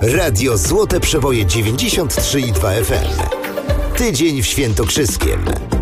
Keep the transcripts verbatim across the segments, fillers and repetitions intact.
Radio Złote Przeboje dziewięćdziesiąt trzy i dwa F M. Tydzień w Świętokrzyskiem.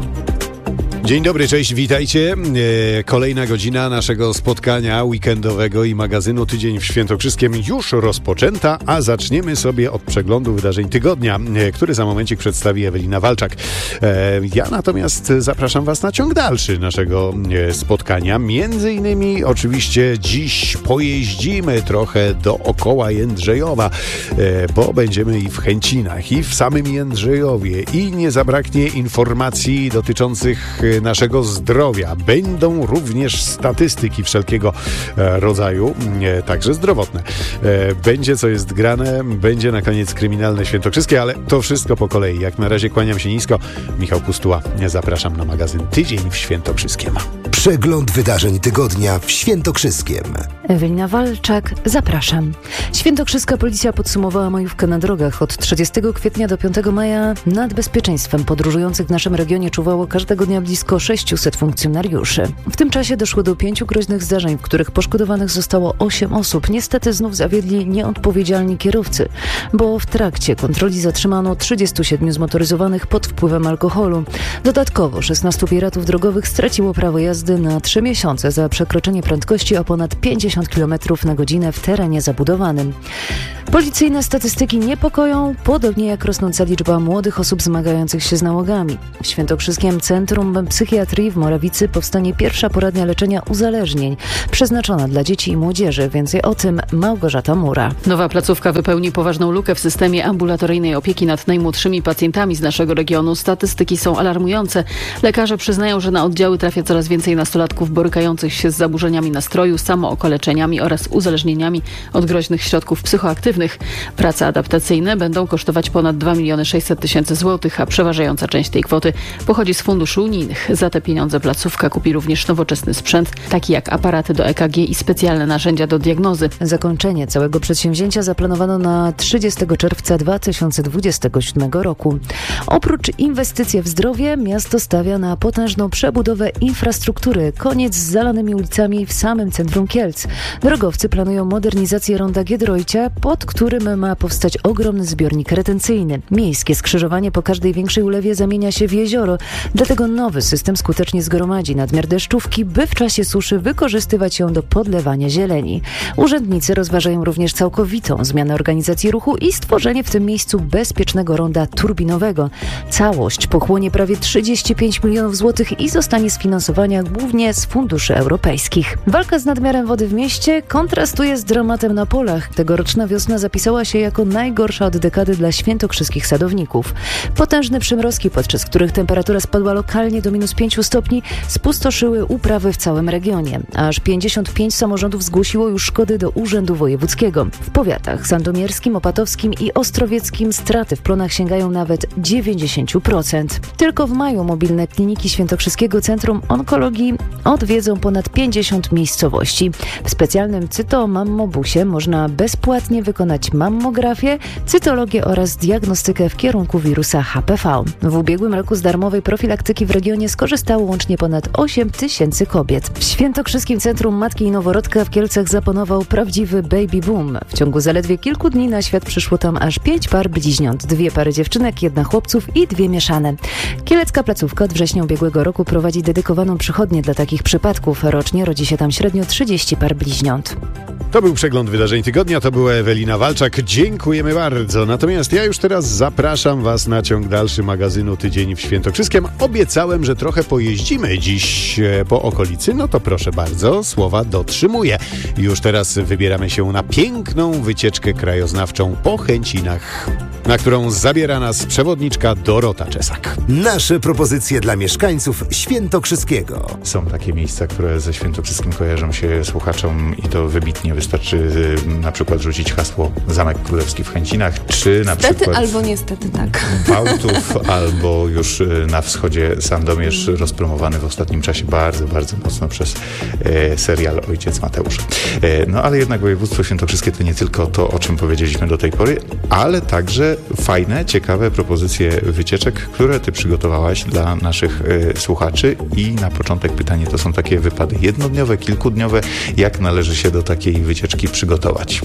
Dzień dobry, cześć, witajcie. E, kolejna godzina naszego spotkania weekendowego i magazynu Tydzień w Świętokrzyskiem już rozpoczęta, a zaczniemy sobie od przeglądu wydarzeń tygodnia, e, który za momencik przedstawi Ewelina Walczak. E, ja natomiast zapraszam Was na ciąg dalszy naszego e, spotkania. Między innymi oczywiście dziś pojeździmy trochę dookoła Jędrzejowa, e, bo będziemy i w Chęcinach, i w samym Jędrzejowie, i nie zabraknie informacji dotyczących naszego zdrowia. Będą również statystyki wszelkiego rodzaju, także zdrowotne. Będzie co jest grane, będzie na koniec kryminalne świętokrzyskie, ale to wszystko po kolei. Jak na razie kłaniam się nisko. Michał Pustuła, zapraszam na magazyn Tydzień w Świętokrzyskiem. Przegląd wydarzeń tygodnia w Świętokrzyskiem. Ewelina Walczak, zapraszam. Świętokrzyska policja podsumowała majówkę na drogach. Od trzydziestego kwietnia do piątego maja nad bezpieczeństwem podróżujących w naszym regionie czuwało każdego dnia blisko sześciuset funkcjonariuszy. W tym czasie doszło do pięciu groźnych zdarzeń, w których poszkodowanych zostało osiem osób. Niestety znów zawiedli nieodpowiedzialni kierowcy, bo w trakcie kontroli zatrzymano trzydziestu siedmiu zmotoryzowanych pod wpływem alkoholu. Dodatkowo szesnastu piratów drogowych straciło prawo jazdy na trzy miesiące za przekroczenie prędkości o ponad pięćdziesiąt kilometrów na godzinę w terenie zabudowanym. Policyjne statystyki niepokoją, podobnie jak rosnąca liczba młodych osób zmagających się z nałogami. W Świętokrzyskim Centrum Psychiatrii w Morawicy powstanie pierwsza poradnia leczenia uzależnień, przeznaczona dla dzieci i młodzieży. Więcej o tym Małgorzata Mura. Nowa placówka wypełni poważną lukę w systemie ambulatoryjnej opieki nad najmłodszymi pacjentami z naszego regionu. Statystyki są alarmujące. Lekarze przyznają, że na oddziały trafia coraz więcej nastolatków borykających się z zaburzeniami nastroju, samookaleczeniami oraz uzależnieniami od groźnych środków psychoaktywnych. Prace adaptacyjne będą kosztować ponad dwa miliony sześćset tysięcy złotych, a przeważająca część tej kwoty pochodzi z funduszy unijnych. Za te pieniądze placówka kupi również nowoczesny sprzęt, taki jak aparaty do E K G i specjalne narzędzia do diagnozy. Zakończenie całego przedsięwzięcia zaplanowano na trzydziestego czerwca dwa tysiące dwudziestego siódmego roku. Oprócz inwestycji w zdrowie, miasto stawia na potężną przebudowę infrastruktury. Koniec z zalanymi ulicami w samym centrum Kielc. Drogowcy planują modernizację ronda Giedroycia, pod którym ma powstać ogromny zbiornik retencyjny. Miejskie skrzyżowanie po każdej większej ulewie zamienia się w jezioro, dlatego nowy system skutecznie zgromadzi nadmiar deszczówki, by w czasie suszy wykorzystywać ją do podlewania zieleni. Urzędnicy rozważają również całkowitą zmianę organizacji ruchu i stworzenie w tym miejscu bezpiecznego ronda turbinowego. Całość pochłonie prawie trzydzieści pięć milionów złotych i zostanie sfinansowana głównie z funduszy europejskich. Walka z nadmiarem wody w mieście kontrastuje z dramatem na polach. Tegoroczna wiosna zapisała się jako najgorsza od dekady dla świętokrzyskich sadowników. Potężne przymrozki, podczas których temperatura spadła lokalnie do minus pięciu stopni, spustoszyły uprawy w całym regionie. Aż pięćdziesiąt pięć samorządów zgłosiło już szkody do Urzędu Wojewódzkiego. W powiatach sandomierskim, opatowskim i ostrowieckim straty w plonach sięgają nawet dziewięćdziesiąt procent. Tylko w maju mobilne kliniki Świętokrzyskiego Centrum Onkologii odwiedzą ponad pięćdziesiąt miejscowości. W specjalnym cytomammobusie można bezpłatnie wykonać mammografię, cytologię oraz diagnostykę w kierunku wirusa H P V. W ubiegłym roku z darmowej profilaktyki w regionie skorzystało łącznie ponad osiem tysięcy kobiet. W Świętokrzyskim Centrum Matki i Noworodka w Kielcach zapanował prawdziwy baby boom. W ciągu zaledwie kilku dni na świat przyszło tam aż pięć par bliźniąt, dwie pary dziewczynek, jedna chłopców i dwie mieszane. Kielecka placówka od września ubiegłego roku prowadzi dedykowaną przychodnię dla takich przypadków. Rocznie rodzi się tam średnio trzydzieści par bliźniąt. To był przegląd wydarzeń tygodnia, to była Ewelina Walczak. Dziękujemy bardzo. Natomiast ja już teraz zapraszam Was na ciąg dalszy magazynu Tydzień w Świętokrzyskiem. Obiecałem, że trochę pojeździmy dziś po okolicy. No to proszę bardzo, słowa dotrzymuję. Już teraz wybieramy się na piękną wycieczkę krajoznawczą po Chęcinach, na którą zabiera nas przewodniczka Dorota Czesak. Nasze propozycje dla mieszkańców Świętokrzyskiego. Są takie miejsca, które ze Świętokrzyskim kojarzą się słuchaczom i to wybitnie. Wystarczy y, na przykład rzucić hasło Zamek Królewski w Chęcinach, czy na Stety przykład albo niestety tak. Bałtów, albo już y, na wschodzie Sandomierz, rozpromowany w ostatnim czasie bardzo, bardzo mocno przez y, serial Ojciec Mateusz. Y, no ale jednak województwo świętokrzyskie to nie tylko to, o czym powiedzieliśmy do tej pory, ale także fajne, ciekawe propozycje wycieczek, które ty przygotowałaś dla naszych y, słuchaczy. I na początek pytanie, to są takie wypady jednodniowe, kilkudniowe. Jak należy się do takiej wycieczki przygotować?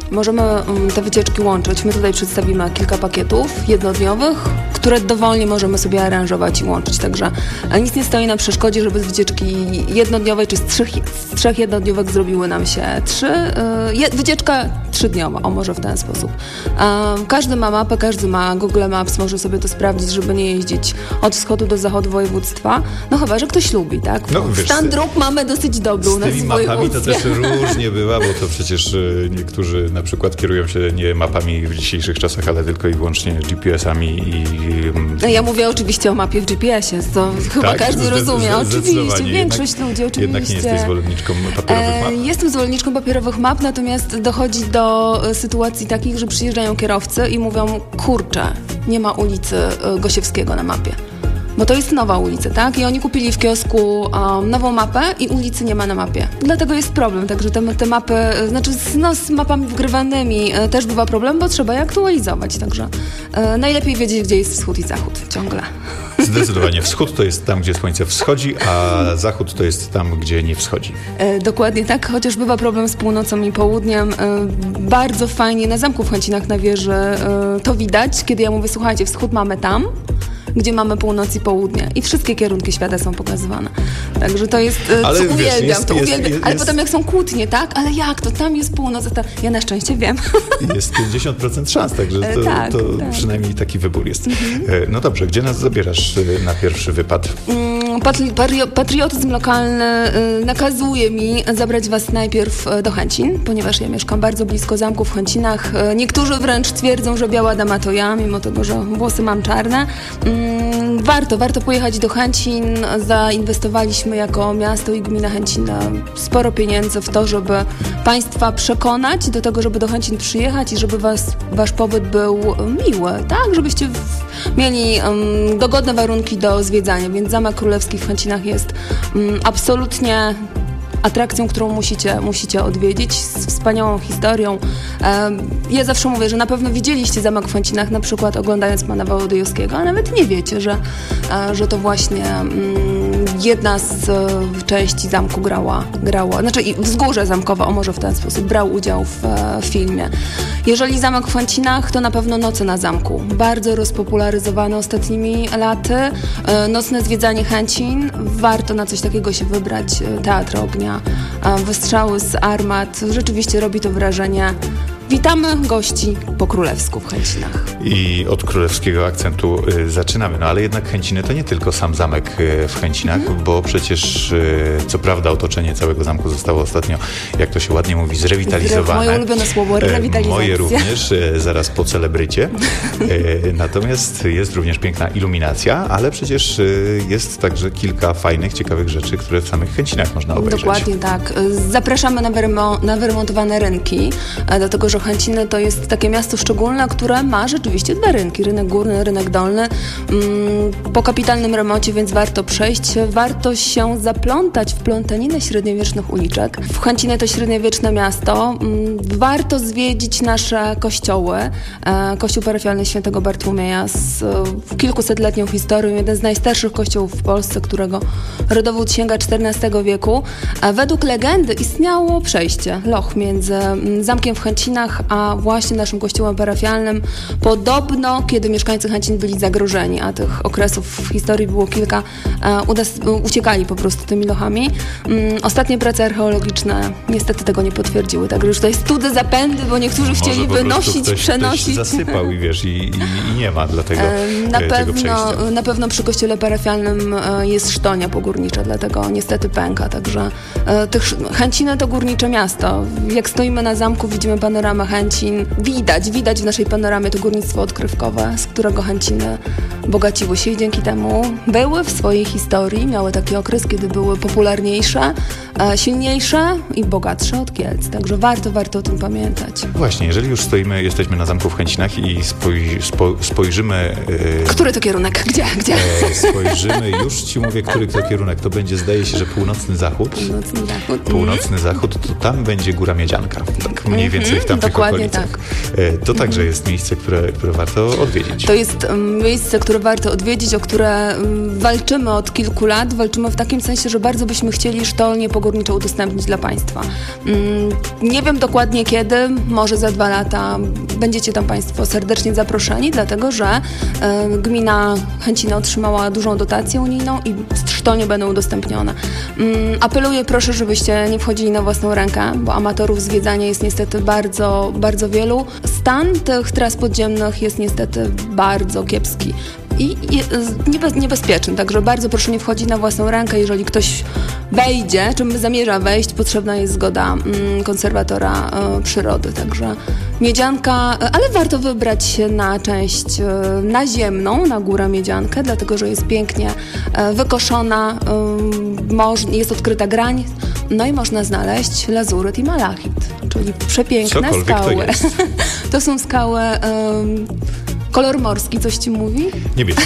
Możemy um, te wycieczki łączyć. My tutaj przedstawimy kilka pakietów jednodniowych, które dowolnie możemy sobie aranżować i łączyć. Także nic nie stoi na przeszkodzie, żeby z wycieczki jednodniowej czy z trzech, z trzech jednodniówek zrobiły nam się trzy. Yy, wycieczka trzydniowa, o może w ten sposób. Yy, każdy ma mapę, każdy ma Google Maps, może sobie to sprawdzić, żeby nie jeździć od wschodu do zachodu województwa. No chyba, że ktoś lubi, tak? No, wiesz, stan dróg mamy dosyć dobry u nas z tymi w mapami to województwie. też różnie bywa, bo to przecież y, niektórzy na przykład kierują się nie mapami w dzisiejszych czasach, ale tylko i wyłącznie G P S-ami i... No, ja mówię oczywiście o mapie w G P S-ie, to chyba tak? każdy Zde- rozumie. zde- Oczywiście, większość jednak, ludzi oczywiście. Jednak nie jesteś zwolenniczką papierowych map? E, jestem zwolenniczką papierowych map, natomiast dochodzi do e, sytuacji takich, że przyjeżdżają kierowcy i mówią, kurczę, nie ma ulicy e, Gosiewskiego na mapie. Bo to jest nowa ulica, tak? I oni kupili w kiosku um, nową mapę i ulicy nie ma na mapie. Dlatego jest problem, także te, te mapy, znaczy z, no, z mapami wgrywanymi e, też bywa problem, bo trzeba je aktualizować, także e, najlepiej wiedzieć, gdzie jest wschód i zachód ciągle. Zdecydowanie. Wschód to jest tam, gdzie słońce wschodzi, a zachód to jest tam, gdzie nie wschodzi. E, dokładnie tak, chociaż bywa problem z północą i południem. E, bardzo fajnie na Zamku w Chęcinach na wieży e, to widać, kiedy ja mówię, słuchajcie, wschód mamy tam, gdzie mamy północ i południe. I wszystkie kierunki świata są pokazywane. Także to jest, ale co wiesz, uwielbiam, jest, to jest, uwielbiam. jest, ale jest... potem jak są kłótnie, tak? Ale jak to? Tam jest północ, a tam... Ja na szczęście wiem. Jest pięćdziesiąt procent szans, także to, tak, to tak. przynajmniej taki wybór jest. Mhm. No dobrze, gdzie nas zabierasz na pierwszy wypad? Patri- patri- patriotyzm lokalny y, nakazuje mi zabrać was najpierw do Chęcin, ponieważ ja mieszkam bardzo blisko zamku w Chęcinach. Y, niektórzy wręcz twierdzą, że biała dama to ja, mimo tego, że włosy mam czarne. Y, warto, warto pojechać do Chęcin. Zainwestowaliśmy jako miasto i gmina Chęcina sporo pieniędzy w to, żeby państwa przekonać do tego, żeby do Chęcin przyjechać i żeby was, wasz pobyt był miły, tak? Żebyście w, mieli um, dogodne warunki do zwiedzania, więc Zamek Królewski w Chęcinach jest um, absolutnie atrakcją, którą musicie, musicie odwiedzić, z wspaniałą historią. Ja zawsze mówię, że na pewno widzieliście Zamek w Chęcinach, na przykład oglądając pana Wołodyjowskiego, a nawet nie wiecie, że, że to właśnie jedna z części zamku grała, grała znaczy wzgórze zamkowe, o może w ten sposób, brał udział w, w filmie. Jeżeli Zamek w Chęcinach, to na pewno Noce na zamku. Bardzo rozpopularyzowane ostatnimi laty. Nocne zwiedzanie Chęcin. Warto na coś takiego się wybrać. Teatr ognia, wystrzały z armat. Rzeczywiście robi to wrażenie. Witamy gości po królewsku w Chęcinach. I od królewskiego akcentu y, zaczynamy. No ale jednak Chęciny to nie tylko sam zamek y, w Chęcinach, mm. bo przecież y, co prawda otoczenie całego zamku zostało ostatnio, jak to się ładnie mówi, zrewitalizowane. Moje ulubione słowo, rewitalizacja. Moje również, y, zaraz po celebrycie. Y, natomiast jest również piękna iluminacja, ale przecież y, jest także kilka fajnych, ciekawych rzeczy, które w samych Chęcinach można obejrzeć. Dokładnie tak. Zapraszamy na, wyremo- na wyremontowane rynki, dlatego że Chęciny to jest takie miasto szczególne, które ma rzeczywiście dwa rynki. Rynek górny, rynek dolny. Po kapitalnym remoncie, więc warto przejść. Warto się zaplątać w plątaninę średniowiecznych uliczek. W Chęciny to średniowieczne miasto. Warto zwiedzić nasze kościoły. Kościół parafialny Świętego Bartłomieja z kilkusetletnią historią. Jeden z najstarszych kościołów w Polsce, którego rodowód sięga czternastego wieku. Według legendy istniało przejście, loch między zamkiem w Chęcinach a właśnie naszym kościołem parafialnym. Podobno, kiedy mieszkańcy Chęcin byli zagrożeni, a tych okresów w historii było kilka, udas- uciekali po prostu tymi lochami. Ostatnie prace archeologiczne niestety tego nie potwierdziły. Także już tutaj study, zapędy, bo niektórzy Może chcieli po wynosić, ktoś, przenosić. Ktoś zasypał i wiesz, i, i, i nie ma dlatego na tego pewno, przejścia. na pewno przy kościele parafialnym jest sztonia pogórnicza, dlatego niestety pęka. Także tych Chęciny to górnicze miasto. Jak stoimy na zamku, widzimy panoramę Chęcin. Widać, widać w naszej panoramie to górnictwo odkrywkowe, z którego Chęciny bogaciły się i dzięki temu były w swojej historii, miały taki okres, kiedy były popularniejsze, silniejsze i bogatsze od Kielc. Także warto, warto o tym pamiętać. Właśnie, jeżeli już stoimy, jesteśmy na zamku w Chęcinach i spoj, spo, spojrzymy... Yy, który to kierunek? Gdzie? Gdzie? E, spojrzymy, już ci mówię, który to kierunek. To będzie, zdaje się, że północny zachód. Północny zachód. Północny zachód, to tam będzie Góra Miedzianka. Tak mniej więcej w tamtym Dokładnie okolicach. tak. To także jest miejsce, które, które warto odwiedzić. To jest um, miejsce, które warto odwiedzić, o które um, walczymy od kilku lat. Walczymy w takim sensie, że bardzo byśmy chcieli sztolnię pogórniczą udostępnić dla Państwa. Um, nie wiem dokładnie kiedy, może za dwa lata będziecie tam Państwo serdecznie zaproszeni, dlatego że um, gmina Chęciny otrzymała dużą dotację unijną i sztolnie będą udostępnione. Um, apeluję proszę, żebyście nie wchodzili na własną rękę, bo amatorów zwiedzania jest niestety bardzo, bardzo wielu. Stan tych tras podziemnych jest niestety bardzo kiepski i niebe, niebezpieczny, także bardzo proszę nie wchodzić na własną rękę. Jeżeli ktoś wejdzie, czym zamierza wejść, potrzebna jest zgoda mm, konserwatora y, przyrody, także Miedzianka, ale warto wybrać się na część y, naziemną, na górę Miedziankę, dlatego że jest pięknie y, wykoszona, y, moż, jest odkryta grań, no i można znaleźć lazuryt i malachit, czyli przepiękne Cokolwiek skały. to jest. To są skały... Y, Kolor morski, coś ci mówi? Niebieski.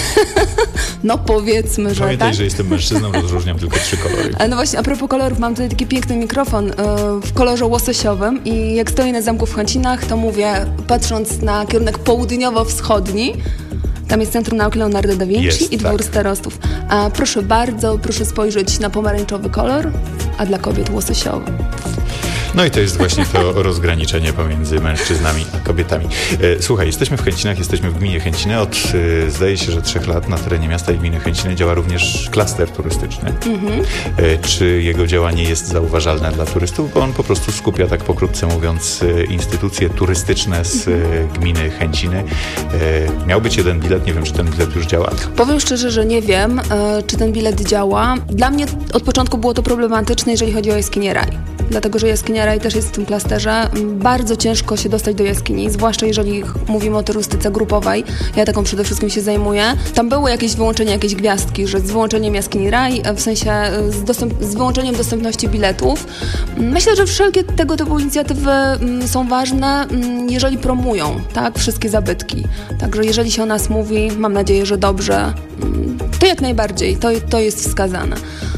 No powiedzmy, że Pamiętaj, tak. że jestem mężczyzną, rozróżniam tylko trzy kolory. No właśnie, a propos kolorów, mam tutaj taki piękny mikrofon yy, w kolorze łososiowym i jak stoję na zamku w Chęcinach, to mówię, patrząc na kierunek południowo-wschodni, tam jest Centrum Nauki Leonardo da Vinci Jest, i Dwór tak. Starostów. A proszę bardzo, proszę spojrzeć na pomarańczowy kolor, a dla kobiet łososiowy. No i to jest właśnie to rozgraniczenie pomiędzy mężczyznami a kobietami. Słuchaj, jesteśmy w Chęcinach, jesteśmy w gminie Chęciny. Od, zdaje się, że trzech lat na terenie miasta i gminy Chęciny działa również klaster turystyczny. Mhm. Czy jego działanie jest zauważalne dla turystów? Bo on po prostu skupia, tak pokrótce mówiąc, instytucje turystyczne z mhm. gminy Chęciny. Miał być jeden bilet, nie wiem, czy ten bilet już działa. Powiem szczerze, że nie wiem, czy ten bilet działa. Dla mnie od początku było to problematyczne, jeżeli chodzi o jaskinię Raj. Dlatego, że jaskinia Raj też jest w tym klasterze. Bardzo ciężko się dostać do jaskini, zwłaszcza jeżeli mówimy o turystyce grupowej. Ja taką przede wszystkim się zajmuję. Tam były jakieś wyłączenia, jakieś gwiazdki, że z wyłączeniem jaskini Raj, w sensie z, dostęp, z wyłączeniem dostępności biletów. Myślę, że wszelkie tego typu inicjatywy są ważne, jeżeli promują, tak, wszystkie zabytki. Także jeżeli się o nas mówi, mam nadzieję, że dobrze, to jak najbardziej, to, to jest wskazane.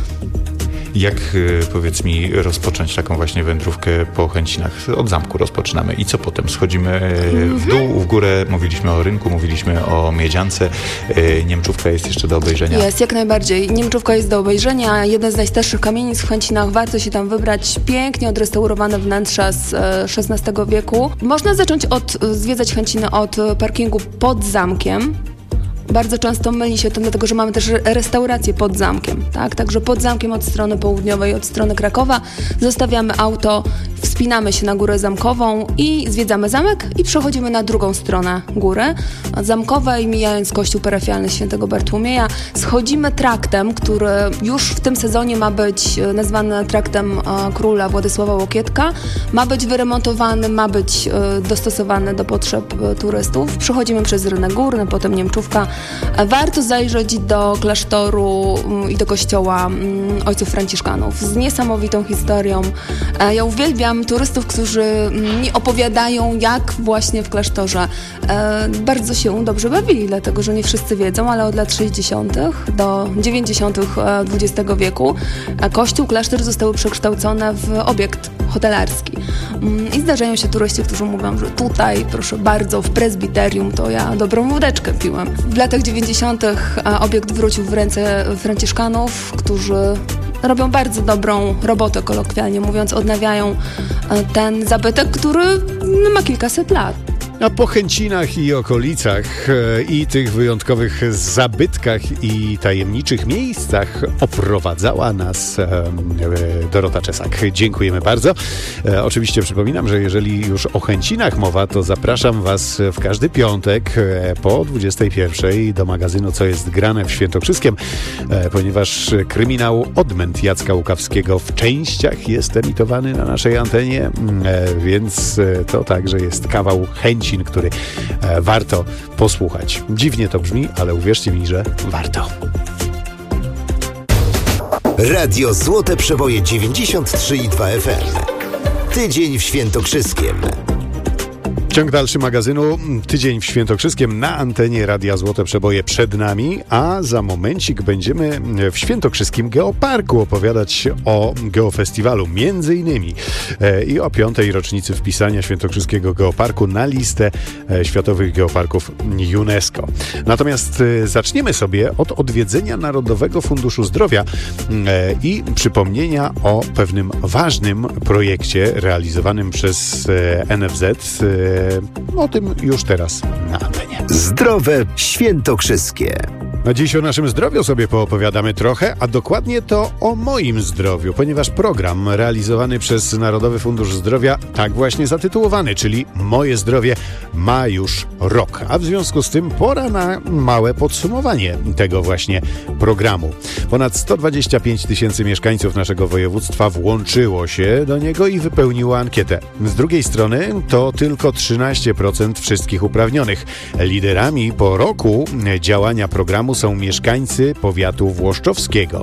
Jak, powiedz mi, rozpocząć taką właśnie wędrówkę po Chęcinach? Od zamku rozpoczynamy. I co potem? Schodzimy w dół, w górę. Mówiliśmy o rynku, mówiliśmy o Miedziance. Niemczówka jest jeszcze do obejrzenia. Jest, jak najbardziej. Niemczówka jest do obejrzenia. Jeden z najstarszych kamienic w Chęcinach. Warto się tam wybrać. Pięknie odrestaurowane wnętrza z szesnastego wieku. Można zacząć od, zwiedzać Chęciny od parkingu pod zamkiem. Bardzo często myli się to dlatego, że mamy też restaurację pod zamkiem, tak? Także pod zamkiem od strony południowej, od strony Krakowa zostawiamy auto, wspinamy się na górę zamkową i zwiedzamy zamek i przechodzimy na drugą stronę góry zamkowej, mijając kościół parafialny Świętego Bartłomieja. Schodzimy traktem, który już w tym sezonie ma być nazwany traktem króla Władysława Łokietka. Ma być wyremontowany, ma być dostosowany do potrzeb turystów. Przechodzimy przez rynek górny, potem Niemczówka. Warto zajrzeć do klasztoru i do kościoła ojców franciszkanów z niesamowitą historią. Ja uwielbiam turystów, którzy mi opowiadają, jak właśnie w klasztorze bardzo się dobrze bawili, dlatego że nie wszyscy wiedzą, ale od lat sześćdziesiątych do dziewięćdziesiątych dwudziestego wieku kościół, klasztor zostały przekształcone w obiekt hotelarski. I zdarzają się turyści, którzy mówią, że tutaj, proszę bardzo, w prezbiterium to ja dobrą wódeczkę piłem. W latach dziewięćdziesiątych obiekt wrócił w ręce franciszkanów, którzy robią bardzo dobrą robotę, kolokwialnie mówiąc, odnawiają ten zabytek, który ma kilkaset lat. A po Chęcinach i okolicach e, i tych wyjątkowych zabytkach i tajemniczych miejscach oprowadzała nas e, e, Dorota Czesak. Dziękujemy bardzo. E, oczywiście przypominam, że jeżeli już o Chęcinach mowa, to zapraszam Was w każdy piątek e, po dwudziestej pierwszej do magazynu Co jest grane w Świętokrzyskiem, e, ponieważ kryminał Odmęt Jacka Łukawskiego w częściach jest emitowany na naszej antenie, e, więc e, to także jest kawał chęci, który e, warto posłuchać. Dziwnie to brzmi, ale uwierzcie mi, że warto. Radio Złote Przeboje dziewięćdziesiąt trzy i dwa F M. Tydzień w Świętokrzyskiem. Ciąg dalszy magazynu Tydzień w Świętokrzyskiem na antenie Radia Złote Przeboje przed nami, a za momencik będziemy w Świętokrzyskim Geoparku opowiadać o Geofestiwalu, między innymi e, i o piątej rocznicy wpisania Świętokrzyskiego Geoparku na listę e, Światowych Geoparków UNESCO. Natomiast e, zaczniemy sobie od odwiedzenia Narodowego Funduszu Zdrowia e, i przypomnienia o pewnym ważnym projekcie realizowanym przez e, N F Z. E, O tym już teraz na antenie. Zdrowe Świętokrzyskie. No dziś o naszym zdrowiu sobie poopowiadamy trochę, a dokładnie to o moim zdrowiu, ponieważ program realizowany przez Narodowy Fundusz Zdrowia, tak właśnie zatytułowany, czyli Moje Zdrowie, ma już rok. A w związku z tym pora na małe podsumowanie tego właśnie programu. Ponad sto dwadzieścia pięć tysięcy mieszkańców naszego województwa włączyło się do niego i wypełniło ankietę. Z drugiej strony to tylko trzynaście procent wszystkich uprawnionych. Liderami po roku działania programu są mieszkańcy powiatu włoszczowskiego.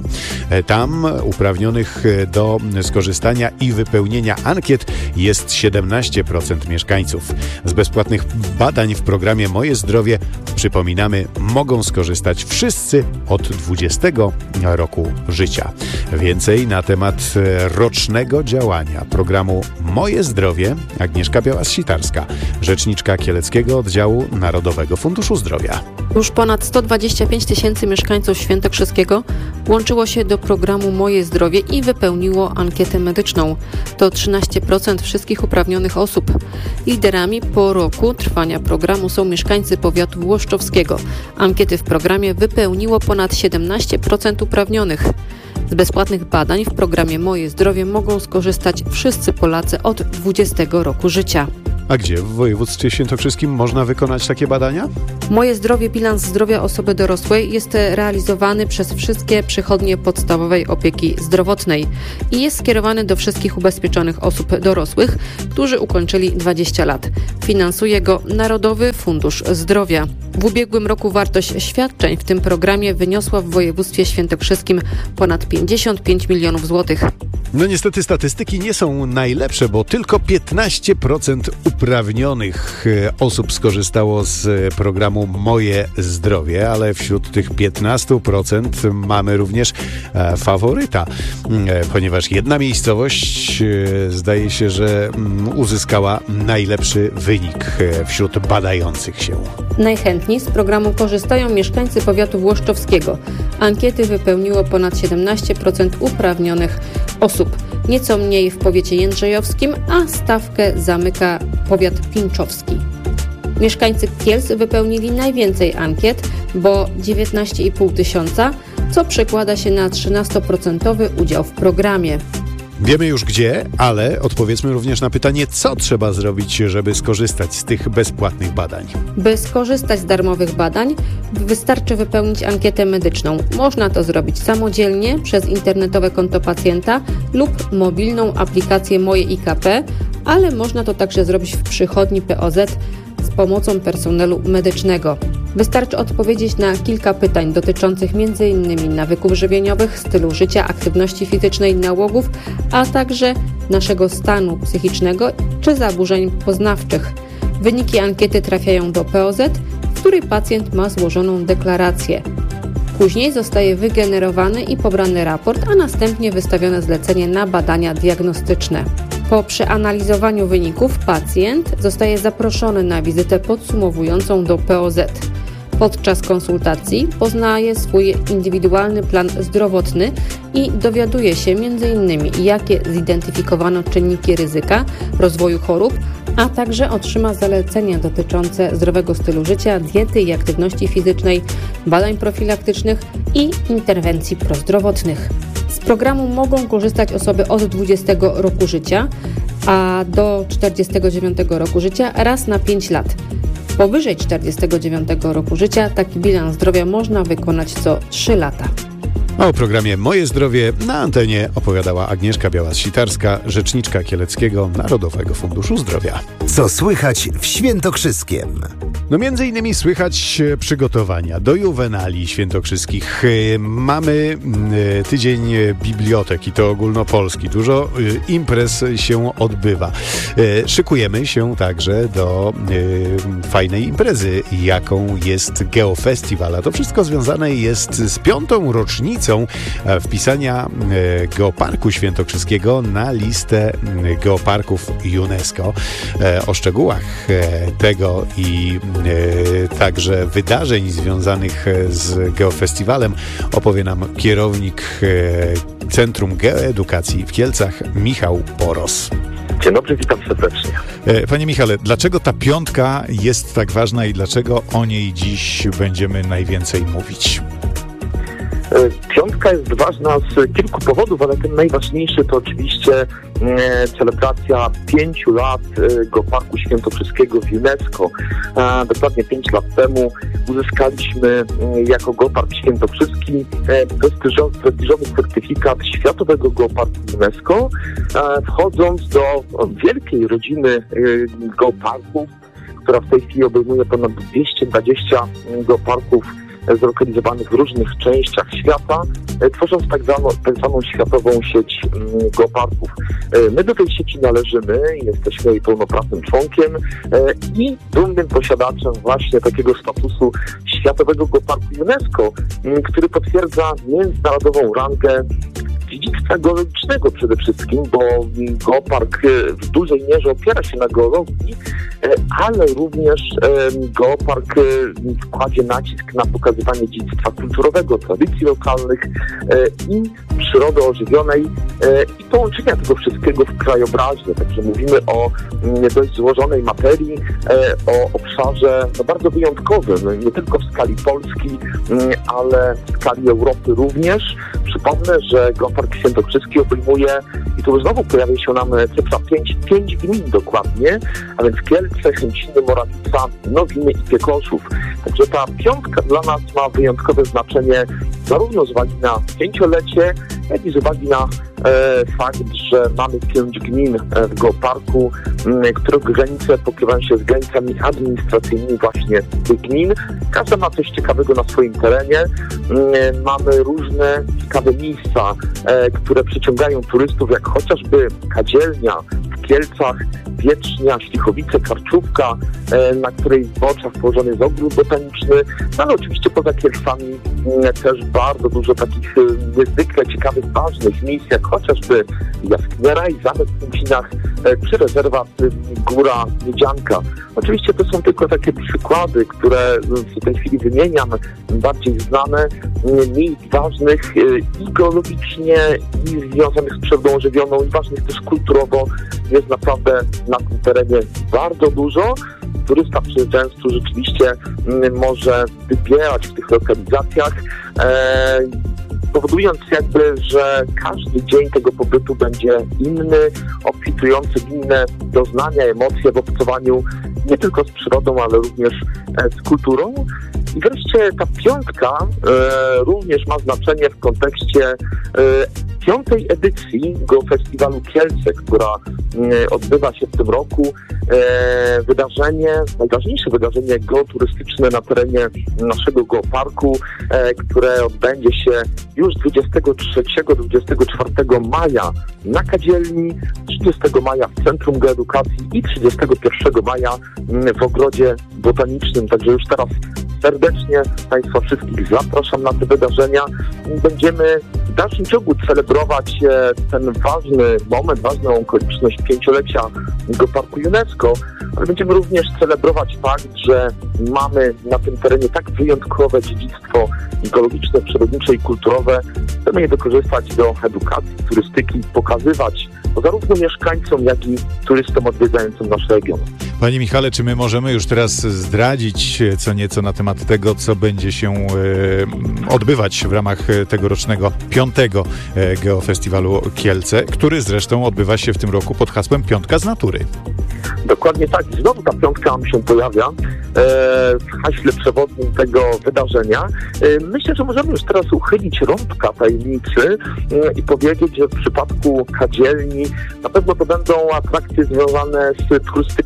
Tam uprawnionych do skorzystania i wypełnienia ankiet jest siedemnaście procent mieszkańców. Z bezpłatnych badań w programie Moje Zdrowie, przypominamy, mogą skorzystać wszyscy od dwudziestego roku życia. Więcej na temat rocznego działania programu Moje Zdrowie Agnieszka Białas-Sitarska, rzeczniczka Kieleckiego Oddziału Narodowego Funduszu Zdrowia. Już ponad sto dwadzieścia pięć tysięcy mieszkańców Świętokrzyskiego włączyło się do programu Moje Zdrowie i wypełniło ankietę medyczną. To trzynaście procent wszystkich uprawnionych osób. Liderami po roku trwania programu są mieszkańcy powiatu włoszczowskiego. Ankiety w programie wypełniło ponad siedemnaście procent uprawnionych. Z bezpłatnych badań w programie Moje Zdrowie mogą skorzystać wszyscy Polacy od dwudziestego roku życia. A gdzie w województwie świętokrzyskim można wykonać takie badania? Moje Zdrowie, bilans zdrowia osoby dorosłej jest realizowany przez wszystkie przychodnie podstawowej opieki zdrowotnej i jest skierowany do wszystkich ubezpieczonych osób dorosłych, którzy ukończyli dwadzieścia lat. Finansuje go Narodowy Fundusz Zdrowia. W ubiegłym roku wartość świadczeń w tym programie wyniosła w województwie świętokrzyskim ponad pięćdziesiąt pięć milionów złotych. No niestety statystyki nie są najlepsze, bo tylko piętnaście procent uprawnionych osób skorzystało z programu Moje Zdrowie, ale wśród tych piętnastu procent mamy również faworyta, ponieważ jedna miejscowość zdaje się, że uzyskała najlepszy wynik wśród badających się. Najchętniej z programu korzystają mieszkańcy powiatu włoszczowskiego. Ankiety wypełniło ponad siedemnaście procent uprawnionych osób. Nieco mniej w powiecie jędrzejowskim, a stawkę zamyka powiat pińczowski. Mieszkańcy Kielc wypełnili najwięcej ankiet, bo dziewiętnaście i pół tysiąca, co przekłada się na trzynastoprocentowy udział w programie. Wiemy już gdzie, ale odpowiedzmy również na pytanie, co trzeba zrobić, żeby skorzystać z tych bezpłatnych badań. By skorzystać z darmowych badań, wystarczy wypełnić ankietę medyczną. Można to zrobić samodzielnie przez internetowe konto pacjenta lub mobilną aplikację Moje I K P, ale można to także zrobić w przychodni P O Z z pomocą personelu medycznego. Wystarczy odpowiedzieć na kilka pytań dotyczących m.in. nawyków żywieniowych, stylu życia, aktywności fizycznej, nałogów, a także naszego stanu psychicznego czy zaburzeń poznawczych. Wyniki ankiety trafiają do P O Z, w której pacjent ma złożoną deklarację. Później zostaje wygenerowany i pobrany raport, a następnie wystawione zlecenie na badania diagnostyczne. Po przeanalizowaniu wyników pacjent zostaje zaproszony na wizytę podsumowującą do P O Z. Podczas konsultacji poznaje swój indywidualny plan zdrowotny i dowiaduje się m.in. jakie zidentyfikowano czynniki ryzyka rozwoju chorób, a także otrzyma zalecenia dotyczące zdrowego stylu życia, diety i aktywności fizycznej, badań profilaktycznych i interwencji prozdrowotnych. Z programu mogą korzystać osoby od dwudziestego roku życia, a do czterdziestego dziewiątego roku życia raz na pięć lat. Powyżej czterdziestego dziewiątego roku życia taki bilans zdrowia można wykonać co trzy lata. O programie Moje Zdrowie na antenie opowiadała Agnieszka Białas-Sitarska, rzeczniczka Kieleckiego Narodowego Funduszu Zdrowia. Co słychać w Świętokrzyskiem? No między innymi słychać przygotowania do Juwenalii Świętokrzyskich. Mamy tydzień bibliotek i to ogólnopolski. Dużo imprez się odbywa. Szykujemy się także do fajnej imprezy, jaką jest Geofestiwal. A to wszystko związane jest z piątą rocznicą wpisania Geoparku Świętokrzyskiego na listę geoparków UNESCO. O szczegółach tego i także wydarzeń związanych z Geofestiwalem opowie nam kierownik Centrum Geoedukacji w Kielcach, Michał Poros. Dzień dobry, witam serdecznie. Panie Michale, dlaczego ta piątka jest tak ważna i dlaczego o niej dziś będziemy najwięcej mówić? Piątka jest ważna z kilku powodów, ale ten najważniejszy to oczywiście e, celebracja pięciu lat e, Geoparku Świętokrzyskiego w UNESCO. E, dokładnie pięć lat temu uzyskaliśmy e, jako Geopark Świętokrzyski e, prestiżowy, prestiżowy certyfikat Światowego Geoparku UNESCO, e, wchodząc do wielkiej rodziny e, geoparków, która w tej chwili obejmuje ponad dwieście dwadzieścia geoparków zlokalizowanych w różnych częściach świata, tworząc tak zwaną, tak zwaną światową sieć geoparków. My do tej sieci należymy, jesteśmy jej pełnoprawnym członkiem i dumnym posiadaczem właśnie takiego statusu Światowego Geoparku UNESCO, który potwierdza międzynarodową rangę dziedzictwa geologicznego przede wszystkim, bo geopark w dużej mierze opiera się na geologii, ale również geopark kładzie nacisk na pokazywanie dziedzictwa kulturowego, tradycji lokalnych i przyrody ożywionej i połączenia tego wszystkiego w krajobrazie. Także mówimy o dość złożonej materii, o obszarze no, bardzo wyjątkowym, nie tylko w skali Polski, ale w skali Europy również. Przypomnę, że Geopark Świętokrzyski obejmuje, i tu znowu pojawia się nam cyfra pięć, pięć gmin dokładnie, a więc Kielce, Chęciny, Morawica, Nowiny i Piekoszów. Także ta piątka dla nas ma wyjątkowe znaczenie zarówno z uwagi na pięciolecie, jak i z uwagi na e, fakt, że mamy pięć gmin w geoparku, m, których granice pokrywają się z granicami administracyjnymi właśnie tych gmin. Każda ma coś ciekawego na swoim terenie. M, mamy różne ciekawe miejsca, e, które przyciągają turystów, jak chociażby Kadzielnia w Kielcach, Wietrznia, Ślichowice, Karczówka, e, na której w oczach położony jest ogród botaniczny, no ale oczywiście poza Kielcami e, też bardzo dużo takich e, niezwykle ciekawych, ważnych miejsc, jak chociażby Jaskiniara i Zamek w Kęcinach, e, czy rezerwat e, Góra Miedzianka. Oczywiście to są tylko takie przykłady, które w tej chwili wymieniam, bardziej znane, e, miejsc ważnych e, i geologicznie, i związanych z przyrodą ożywioną, i ważnych też kulturowo. Jest naprawdę na tym terenie bardzo dużo. Turysta przyjeżdżając tu rzeczywiście m, może wybierać w tych lokalizacjach, e, powodując jakby, że każdy dzień tego pobytu będzie inny, obfitujący w inne doznania, emocje w obcowaniu nie tylko z przyrodą, ale również e, z kulturą. I wreszcie ta piątka e, również ma znaczenie w kontekście e, piątej edycji Geofestiwalu Kielce, która e, odbywa się w tym roku. E, wydarzenie, najważniejsze wydarzenie geoturystyczne na terenie naszego geoparku, e, które odbędzie się już dwudziestego trzeciego do dwudziestego czwartego maja na Kadzielni, trzydziestego maja w Centrum Geoedukacji i trzydziestego pierwszego maja w Ogrodzie Botanicznym. Także już teraz serdecznie Państwa wszystkich zapraszam na te wydarzenia. Będziemy w dalszym ciągu celebrować ten ważny moment, ważną okoliczność pięciolecia Geoparku UNESCO, ale będziemy również celebrować fakt, że mamy na tym terenie tak wyjątkowe dziedzictwo geologiczne, przyrodnicze i kulturowe. Chcemy je wykorzystać do edukacji, turystyki, pokazywać zarówno mieszkańcom, jak i turystom odwiedzającym nasz region. Panie Michale, czy my możemy już teraz zdradzić co nieco na temat tego, co będzie się e, odbywać w ramach tegorocznego piątego e, Geofestiwalu Kielce, który zresztą odbywa się w tym roku pod hasłem Piątka z natury? Dokładnie tak. I znowu ta piątka nam się pojawia e, w haśle przewodnim tego wydarzenia. E, myślę, że możemy już teraz uchylić rąbka tajemnicy e, i powiedzieć, że w przypadku Kadzielni na pewno to będą atrakcje związane z turystyką aktywną,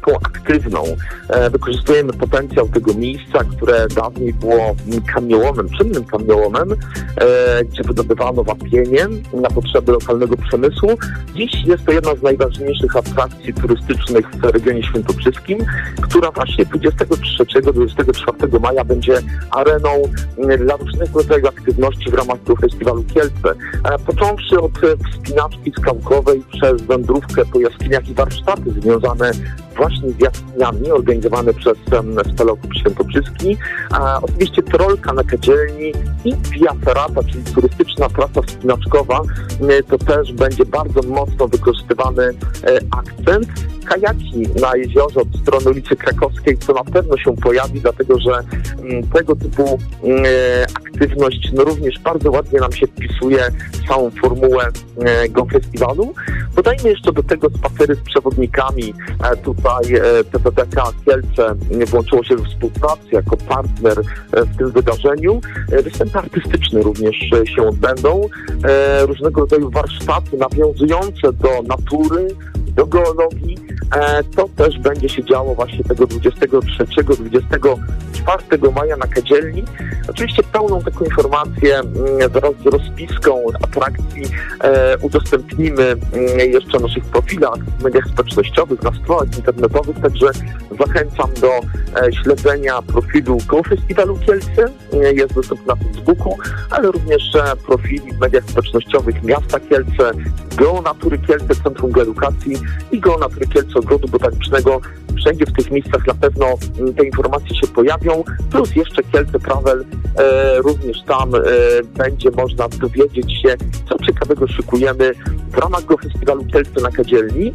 aktywną. E, wykorzystujemy potencjał tego miejsca, które dawniej było kamieniołomem, czynnym kamieniołomem, e, gdzie wydobywano wapienie na potrzeby lokalnego przemysłu. Dziś jest to jedna z najważniejszych atrakcji turystycznych w regionie świętokrzyskim, która właśnie dwudziestego trzeciego do dwudziestego czwartego maja będzie areną dla różnego rodzaju aktywności w ramach tego festiwalu Kielce. E, począwszy od wspinaczki skałkowej przez wędrówkę po jaskiniach i warsztaty związane właśnie z jaskiniami organizowane przez um, Spelokub Świętokrzyski. A oczywiście trolka na Kadzielni i Via Ferrata, czyli turystyczna trasa wspinaczkowa, to też będzie bardzo mocno wykorzystywany e, akcent. Kajaki na jeziorze od strony ulicy Krakowskiej, co na pewno się pojawi, dlatego że m, tego typu m, aktywność no, również bardzo ładnie nam się wpisuje w całą formułę e, Go Festiwalu. Dodajmy jeszcze do tego spacery z przewodnikami. E, tutaj e, T T T K Kielce włączyło się w współpracę jako partner e, w tym wydarzeniu. E, występy artystyczne również e, się odbędą. E, różnego rodzaju warsztaty nawiązujące do natury, do geologii. E, to też będzie się działo właśnie tego dwudziestego trzeciego do dwudziestego czwartego maja na Kadzielni. Oczywiście pełną taką informację m, wraz z rozpiską atrakcji e, udostępnimy m, jeszcze na naszych profilach w mediach społecznościowych, na stronach internetowych, także zachęcam do e, śledzenia profilu Go Festiwalu Kielce. E, jest dostępny na Facebooku, ale również e, profili w mediach społecznościowych Miasta Kielce, Go Natury Kielce, Centrum Geoedukacji i Go Natury Kielce Ogrodu Botanicznego. Wszędzie w tych miejscach na pewno te informacje się pojawią, plus jeszcze Kielce Travel, e, również tam e, będzie można dowiedzieć się, co ciekawego szykujemy w ramach Go Festiwalu Kielce na Kadzielni.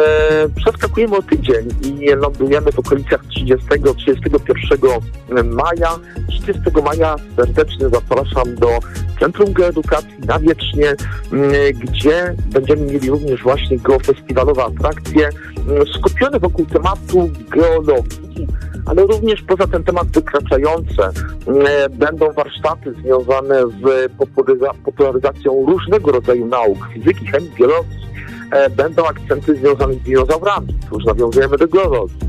E, przeskakujemy o tydzień i lądujemy w okolicach trzydziestego do trzydziestego pierwszego maja. trzydziestego maja serdecznie zapraszam do Centrum Geoedukacji na Wietrznie, gdzie będziemy mieli również właśnie geofestiwalowe atrakcje skupione wokół tematu geologii, ale również poza ten temat wykraczające. Będą warsztaty związane z popularyzacją różnego rodzaju nauk, fizyki, chemii, biologii. Będą akcenty związane z dinozaurami, tu już nawiązujemy do geologii.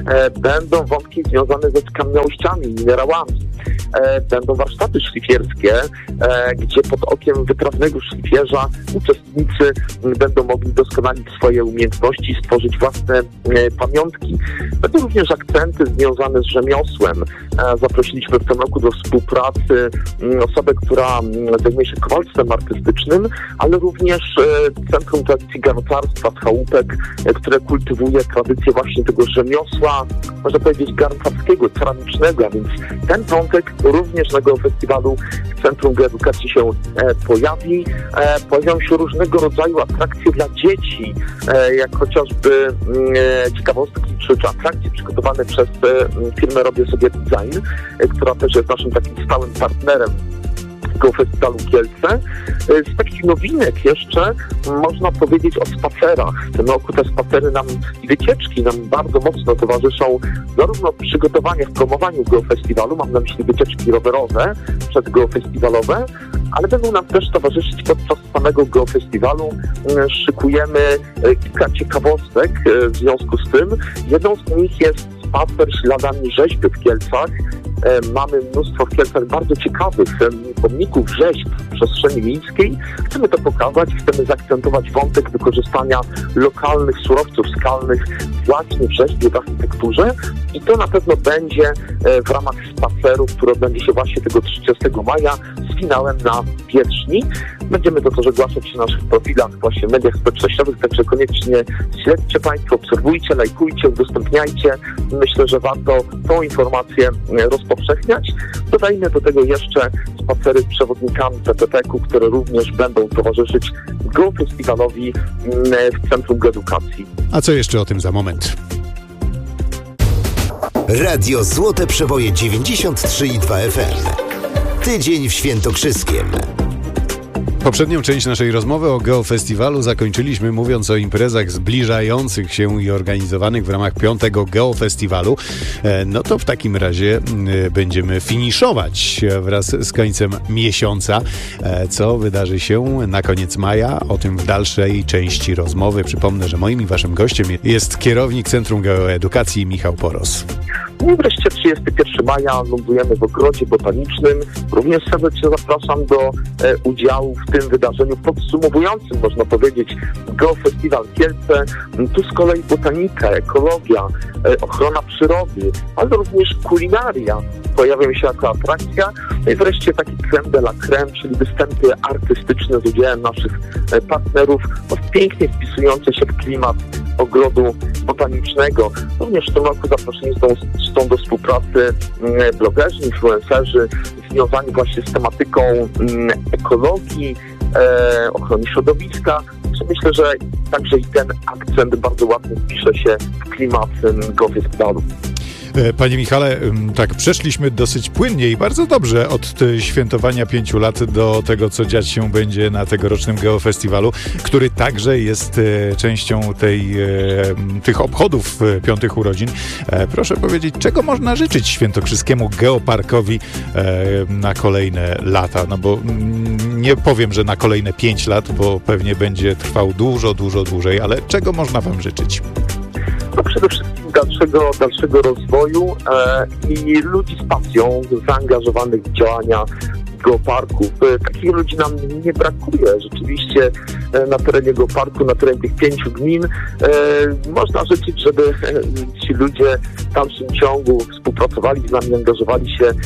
Będą wątki związane ze skamieniałościami, minerałami. Będą warsztaty szlifierskie, gdzie pod okiem wytrawnego szlifierza uczestnicy będą mogli doskonalić swoje umiejętności i stworzyć własne pamiątki. Będą również akcenty związane z rzemiosłem. Zaprosiliśmy w tym roku do współpracy osobę, która zajmuje się kowalstwem artystycznym, ale również Centrum Tradycji Garncarstwa z Chałupek, które kultywuje tradycję właśnie tego rzemiosła, można powiedzieć garncarskiego, ceramicznego, a więc ten wątek również na geofestiwalu w Centrum Geoedukacji się e, pojawi. E, pojawią się różnego rodzaju atrakcje dla dzieci, e, jak chociażby e, ciekawostki czy, czy atrakcje przygotowane przez e, firmę Robię Sobie Design, e, która też jest naszym takim stałym partnerem Go Festiwalu Kielce. Z takich nowinek jeszcze można powiedzieć o spacerach. W tym roku te spacery nam i wycieczki nam bardzo mocno towarzyszą zarówno w przygotowaniach, w promowaniu Go Festiwalu, mam na myśli wycieczki rowerowe, przedgeofestiwalowe, ale będą nam też towarzyszyć podczas samego Go Festiwalu. Szykujemy kilka ciekawostek w związku z tym. Jedną z nich jest spacer śladami rzeźby w Kielcach. Mamy mnóstwo w Kielcach bardzo ciekawych pomników rzeźb w przestrzeni miejskiej. Chcemy to pokazać, chcemy zaakcentować wątek wykorzystania lokalnych surowców skalnych właśnie w rzeźbie, w architekturze i to na pewno będzie w ramach spaceru, który odbędzie się właśnie tego trzydziestego maja z finałem na Wietrzni. Będziemy to też ogłaszać na naszych profilach, właśnie w mediach społecznościowych, także koniecznie śledźcie Państwo, obserwujcie, lajkujcie, udostępniajcie. Myślę, że warto tą informację rozpowszechniać. Dodajmy do tego jeszcze spacery z przewodnikami T T T K-u, które również będą towarzyszyć Go Festiwalowi w Centrum Geoedukacji. A co jeszcze o tym za moment? Radio Złote Przeboje dziewięćdziesiąt trzy i dwa F M. Tydzień w Świętokrzyskiem. Poprzednią część naszej rozmowy o Geofestiwalu zakończyliśmy mówiąc o imprezach zbliżających się i organizowanych w ramach piątego Geofestiwalu. No to w takim razie będziemy finiszować wraz z końcem miesiąca. Co wydarzy się na koniec maja? O tym w dalszej części rozmowy. Przypomnę, że moim i waszym gościem jest kierownik Centrum Geoedukacji Michał Poros. I wreszcie trzydziestego pierwszego maja lądujemy w Ogrodzie Botanicznym. Również serdecznie zapraszam do e, udziału w tym wydarzeniu podsumowującym, można powiedzieć, Geofestiwal Kielce. Tu z kolei botanika, ekologia, e, ochrona przyrody, ale również kulinaria pojawią się jako atrakcja. No i wreszcie taki crème de la crème, czyli występy artystyczne z udziałem naszych e, partnerów, no, pięknie wpisujące się w klimat Ogrodu Botanicznego. Również w tym roku zaproszeni są, są do współpracy blogerzy, influencerzy związani właśnie z tematyką ekologii, e, ochrony środowiska. Myślę, że także i ten akcent bardzo ładnie wpisze się w klimat Geofestiwalu. Panie Michale, tak przeszliśmy dosyć płynnie i bardzo dobrze od świętowania pięciu lat do tego, co dziać się będzie na tegorocznym Geofestiwalu, który także jest częścią tej, tych obchodów piątych urodzin. Proszę powiedzieć, czego można życzyć świętokrzyskiemu geoparkowi na kolejne lata? No bo nie powiem, że na kolejne pięć lat, bo pewnie będzie trwał dużo, dużo dłużej, ale czego można wam życzyć? No przede wszystkim dalszego, dalszego rozwoju e, i ludzi z pasją, zaangażowanych w działania geoparków. E, takich ludzi nam nie brakuje. Rzeczywiście e, na terenie geoparku, na terenie tych pięciu gmin e, można życzyć, żeby e, ci ludzie w dalszym ciągu współpracowali z nami, angażowali się e,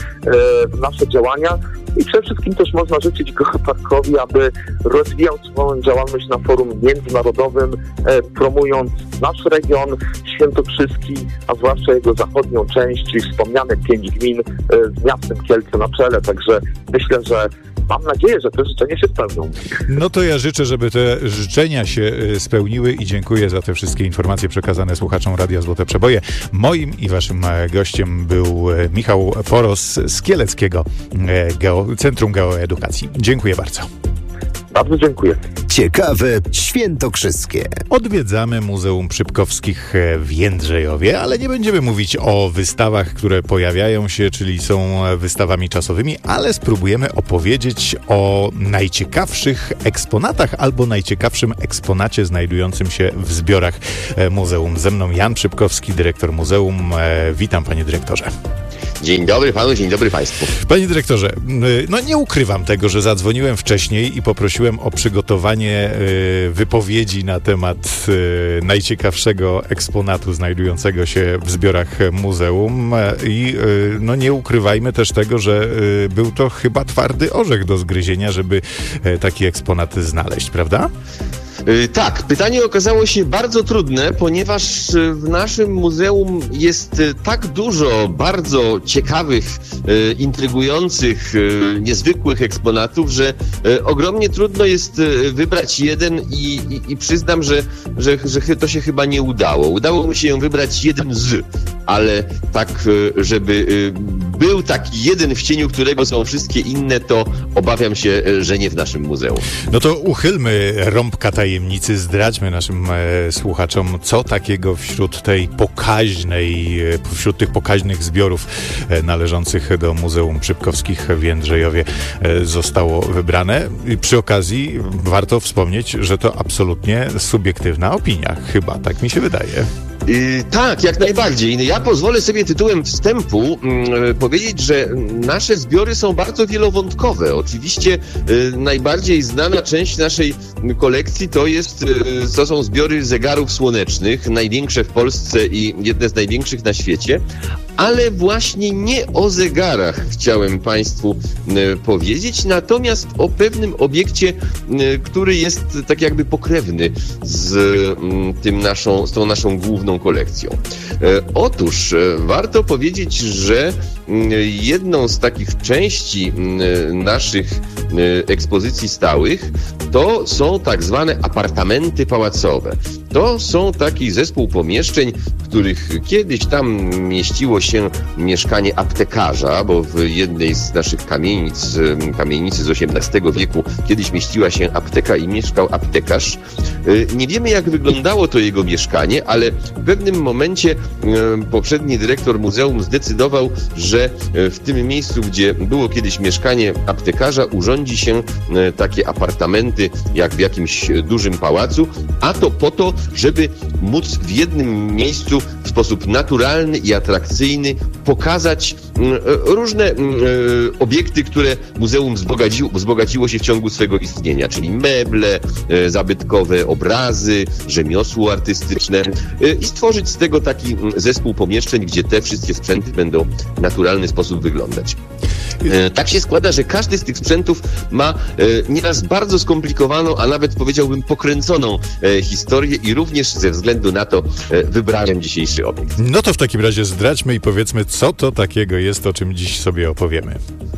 w nasze działania. I przede wszystkim też można życzyć geoparkowi, aby rozwijał swoją działalność na forum międzynarodowym, e, promując nasz region świętokrzyski, a zwłaszcza jego zachodnią część, czyli wspomniane pięć gmin e, z miastem Kielce na czele. Także myślę, że mam nadzieję, że te życzenia się spełnią. No to ja życzę, żeby te życzenia się spełniły i dziękuję za te wszystkie informacje przekazane słuchaczom Radia Złote Przeboje. Moim i waszym gościem był Michał Poros z Kieleckiego Geo- Centrum Geoedukacji. Dziękuję bardzo. Bardzo dziękuję. Ciekawe świętokrzyskie. Odwiedzamy Muzeum Przypkowskich w Jędrzejowie, ale nie będziemy mówić o wystawach, które pojawiają się, czyli są wystawami czasowymi, ale spróbujemy opowiedzieć o najciekawszych eksponatach albo najciekawszym eksponacie znajdującym się w zbiorach muzeum. Ze mną Jan Przypkowski, dyrektor muzeum. Witam, panie dyrektorze. Dzień dobry panu, dzień dobry państwu. Panie dyrektorze, no nie ukrywam tego, że zadzwoniłem wcześniej i poprosiłem o przygotowanie wypowiedzi na temat najciekawszego eksponatu znajdującego się w zbiorach muzeum i no nie ukrywajmy też tego, że był to chyba twardy orzech do zgryzienia, żeby taki eksponat znaleźć, prawda? Tak, pytanie okazało się bardzo trudne, ponieważ w naszym muzeum jest tak dużo bardzo ciekawych, intrygujących, niezwykłych eksponatów, że ogromnie trudno jest wybrać jeden i, i, i przyznam, że, że, że to się chyba nie udało. Udało mi się wybrać jeden z, ale tak, żeby był taki jeden, w cieniu którego są wszystkie inne, to obawiam się, że nie w naszym muzeum. No to uchylmy rąbka tajemnicy, zdradźmy naszym e, słuchaczom, co takiego wśród tej pokaźnej, e, wśród tych pokaźnych zbiorów e, należących do Muzeum Przypkowskich w Jędrzejowie e, zostało wybrane. I przy okazji warto wspomnieć, że to absolutnie subiektywna opinia. Chyba, tak mi się wydaje. Yy, tak, jak najbardziej. Ja pozwolę sobie tytułem wstępu yy, powiedzieć, że nasze zbiory są bardzo wielowątkowe. Oczywiście yy, najbardziej znana część naszej kolekcji to jest, yy, to są zbiory zegarów słonecznych, największe w Polsce i jedne z największych na świecie. Ale właśnie nie o zegarach chciałem państwu y, powiedzieć, natomiast o pewnym obiekcie, y, który jest tak jakby pokrewny z, y, tym naszą, z tą naszą główną kolekcją. Y, otóż y, warto powiedzieć, że y, jedną z takich części y, naszych y, ekspozycji stałych to są tak zwane apartamenty pałacowe. to są taki zespół pomieszczeń, w których kiedyś tam mieściło się mieszkanie aptekarza, bo w jednej z naszych kamienic, kamienicy z osiemnastego wieku kiedyś mieściła się apteka i mieszkał aptekarz. Nie wiemy, jak wyglądało to jego mieszkanie, ale w pewnym momencie poprzedni dyrektor muzeum zdecydował, że w tym miejscu, gdzie było kiedyś mieszkanie aptekarza, urządzi się takie apartamenty jak w jakimś dużym pałacu, a to po to, żeby móc w jednym miejscu w sposób naturalny i atrakcyjny pokazać różne obiekty, które muzeum wzbogaciło, wzbogaciło się w ciągu swego istnienia, czyli meble, zabytkowe, obrazy, rzemiosło artystyczne i stworzyć z tego taki zespół pomieszczeń, gdzie te wszystkie sprzęty będą w naturalny sposób wyglądać. Tak się składa, że każdy z tych sprzętów ma nieraz bardzo skomplikowaną, a nawet powiedziałbym pokręconą historię i również ze względu na to wybrałem dzisiejszy obiekt. No to w takim razie zdradźmy i powiedzmy, co to takiego jest, o czym dziś sobie opowiemy.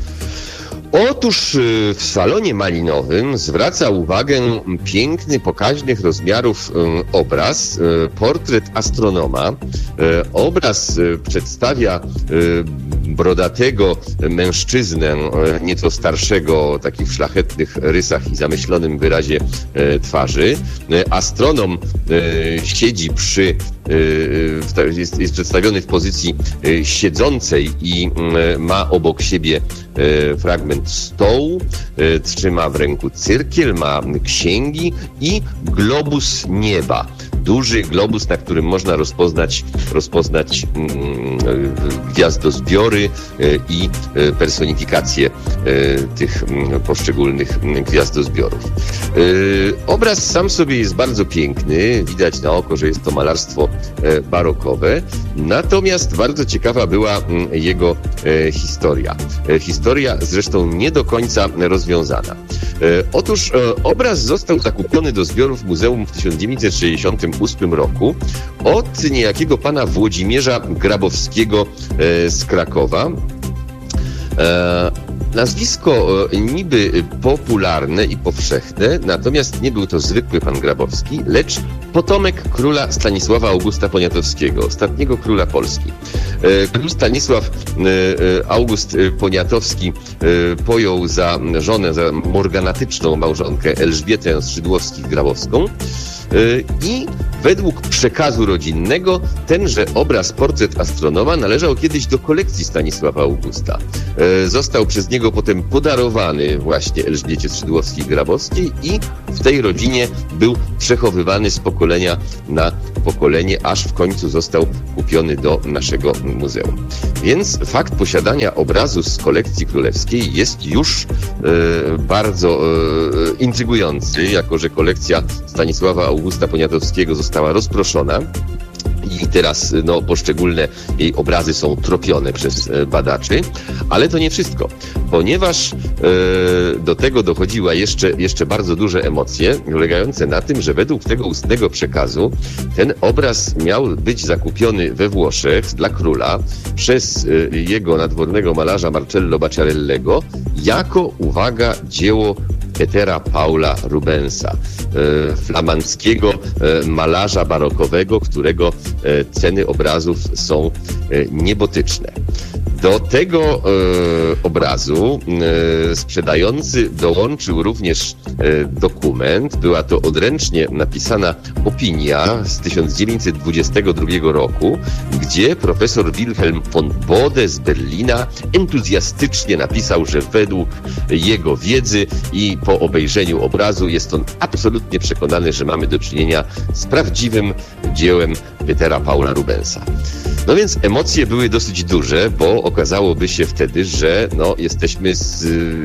Otóż w salonie malinowym zwraca uwagę piękny, pokaźnych rozmiarów obraz, portret astronoma. Obraz przedstawia brodatego mężczyznę, nieco starszego, o takich szlachetnych rysach i zamyślonym wyrazie twarzy. Astronom siedzi przy, jest, jest przedstawiony w pozycji siedzącej i ma obok siebie fragment stołu, trzyma w ręku cyrkiel, ma księgi i globus nieba. Duży globus, na którym można rozpoznać, rozpoznać mm, gwiazdozbiory y, i y, personifikację y, tych y, poszczególnych y, gwiazdozbiorów. Y, obraz sam sobie jest bardzo piękny, widać na oko, że jest to malarstwo y, barokowe, natomiast bardzo ciekawa była y, jego y, historia. Y, historia zresztą nie do końca rozwiązana. Y, otóż y, obraz został zakupiony do zbiorów muzeum w tysiąc dziewięćset sześćdziesiątym ósmym roku od niejakiego pana Włodzimierza Grabowskiego e, z Krakowa. E, nazwisko e, niby popularne i powszechne, natomiast nie był to zwykły pan Grabowski, lecz potomek króla Stanisława Augusta Poniatowskiego, ostatniego króla Polski. E, król Stanisław e, August Poniatowski e, pojął za żonę, za morganatyczną małżonkę Elżbietę Skrzydłowskich-Grabowską. I według przekazu rodzinnego tenże obraz, portret astronoma, należał kiedyś do kolekcji Stanisława Augusta. Został przez niego potem podarowany właśnie Elżbiecie Skrzydłowskiej-Grabowskiej i w tej rodzinie był przechowywany z pokolenia na pokolenie, aż w końcu został kupiony do naszego muzeum. Więc fakt posiadania obrazu z kolekcji królewskiej jest już e, bardzo e, intrygujący, jako że kolekcja Stanisława Augusta Poniatowskiego została rozproszona. I teraz no, poszczególne jej obrazy są tropione przez e, badaczy, ale to nie wszystko, ponieważ e, do tego dochodziła jeszcze, jeszcze bardzo duże emocje, polegające na tym, że według tego ustnego przekazu ten obraz miał być zakupiony we Włoszech dla króla przez e, jego nadwornego malarza Marcello Bacciarellego jako, uwaga, dzieło Petera Paula Rubensa, e, flamandzkiego e, malarza barokowego, którego e, ceny obrazów są e, niebotyczne. Do tego e, obrazu e, sprzedający dołączył również e, dokument. Była to odręcznie napisana opinia z tysiąc dziewięćset dwudziestego drugiego roku, gdzie profesor Wilhelm von Bode z Berlina entuzjastycznie napisał, że według jego wiedzy i po obejrzeniu obrazu jest on absolutnie przekonany, że mamy do czynienia z prawdziwym dziełem Petera Paula Rubensa. No więc emocje były dosyć duże, bo okazałoby się wtedy, że no, jesteśmy z,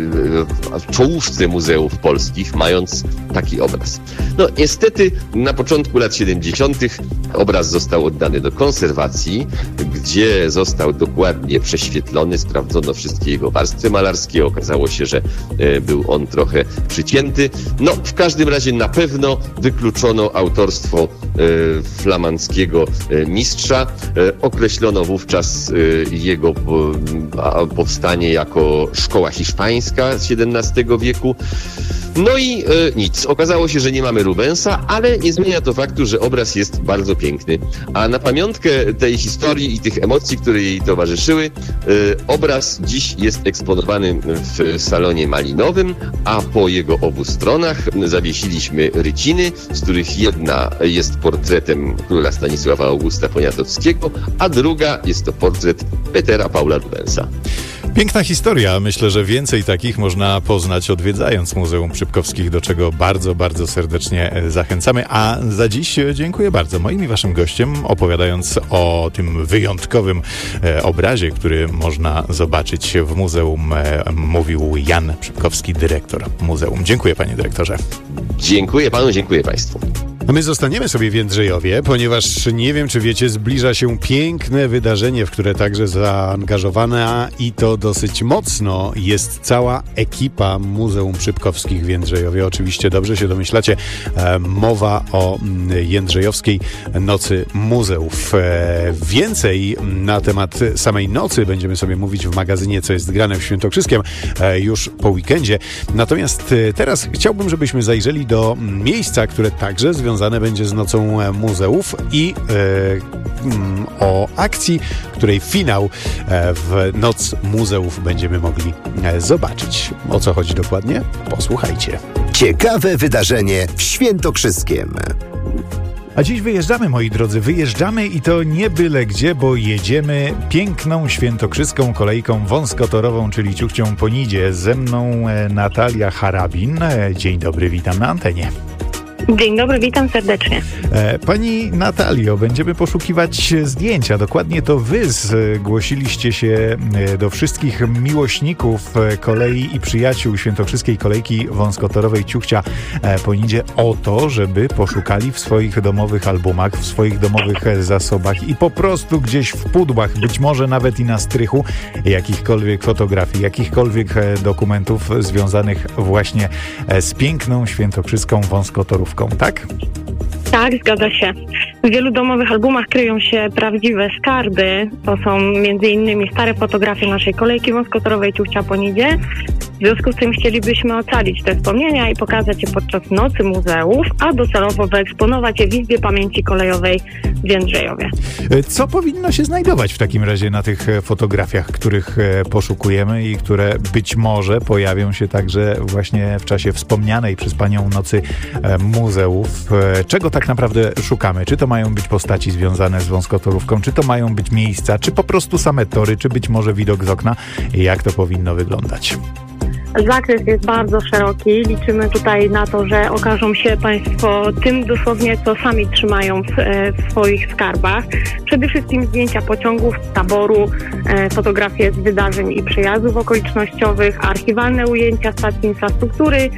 w czołówce muzeów polskich, mając taki obraz. No niestety na początku lat siedemdziesiątych obraz został oddany do konserwacji, gdzie został dokładnie prześwietlony, sprawdzono wszystkie jego warstwy malarskie, okazało się, że e, był on trochę przycięty. No w każdym razie na pewno wykluczono autorstwo e, flamandzkiego e, mistrza. E, określono wówczas e, jego po, powstanie jako szkoła hiszpańska z siedemnastego wieku. No i e, nic. Okazało się, że nie mamy Rubensa, ale nie zmienia to faktu, że obraz jest bardzo piękny. A na pamiątkę tej historii i tych emocji, które jej towarzyszyły, e, obraz dziś jest eksponowany w salonie malinowym, a po jego obu stronach zawiesiliśmy ryciny, z których jedna jest portretem króla Stanisława Augusta Poniatowskiego, a druga jest to portret Petera Paula Rubensa. Piękna historia. Myślę, że więcej takich można poznać odwiedzając Muzeum Przypkowskich, do czego bardzo, bardzo serdecznie zachęcamy. A za dziś dziękuję bardzo. Moim i waszym gościem, opowiadając o tym wyjątkowym e, obrazie, który można zobaczyć w muzeum, e, mówił Jan Przypkowski, dyrektor muzeum. Dziękuję, panie dyrektorze. Dziękuję panu, dziękuję państwu. A my zostaniemy sobie w Jędrzejowie, ponieważ nie wiem, czy wiecie, zbliża się piękne wydarzenie, w które także zaangażowana i to dosyć mocno jest cała ekipa Muzeum Przypkowskich w Jędrzejowie. Oczywiście dobrze się domyślacie, e, mowa o Jędrzejowskiej Nocy Muzeów. E, więcej na temat samej nocy będziemy sobie mówić w magazynie Co jest grane w Świętokrzyskiem e, już po weekendzie. Natomiast e, teraz chciałbym, żebyśmy zajrzeli do miejsca, które także związane Związane będzie z Nocą Muzeów i e, mm, o akcji, której finał e, w Noc Muzeów będziemy mogli e, zobaczyć. O co chodzi dokładnie? Posłuchajcie. Ciekawe wydarzenie w Świętokrzyskiem. A dziś wyjeżdżamy, moi drodzy, wyjeżdżamy i to nie byle gdzie, bo jedziemy piękną świętokrzyską kolejką wąskotorową, czyli ciuchcią po Nidzie. Ze mną e, Natalia Harabin. E, dzień dobry, witam na antenie. Dzień dobry, witam serdecznie. Pani Natalio, będziemy poszukiwać zdjęcia. Dokładnie to wy zgłosiliście się do wszystkich miłośników kolei i przyjaciół świętokrzyskiej kolejki wąskotorowej Ciuchcia po Nidzie o to, żeby poszukali w swoich domowych albumach, w swoich domowych zasobach i po prostu gdzieś w pudłach, być może nawet i na strychu, jakichkolwiek fotografii, jakichkolwiek dokumentów związanych właśnie z piękną świętokrzyską wąskotorówką. Tak? Tak, zgadza się. W wielu domowych albumach kryją się prawdziwe skarby. To są między innymi stare fotografie naszej kolejki wąskotorowej Ciuchcia po Nidzie. W związku z tym chcielibyśmy ocalić te wspomnienia i pokazać je podczas Nocy Muzeów, a docelowo wyeksponować je w Izbie Pamięci Kolejowej w Jędrzejowie. Co powinno się znajdować w takim razie na tych fotografiach, których poszukujemy i które być może pojawią się także właśnie w czasie wspomnianej przez panią Nocy Muzeów? Czego tak naprawdę szukamy? Czy to mają być postaci związane z wąskotorówką, czy to mają być miejsca, czy po prostu same tory, czy być może widok z okna? Jak to powinno wyglądać? Zakres jest bardzo szeroki. Liczymy tutaj na to, że okażą się państwo tym dosłownie, co sami trzymają w, w swoich skarbach. Przede wszystkim zdjęcia pociągów, taboru, e, fotografie z wydarzeń i przejazdów okolicznościowych, archiwalne ujęcia stacji infrastruktury,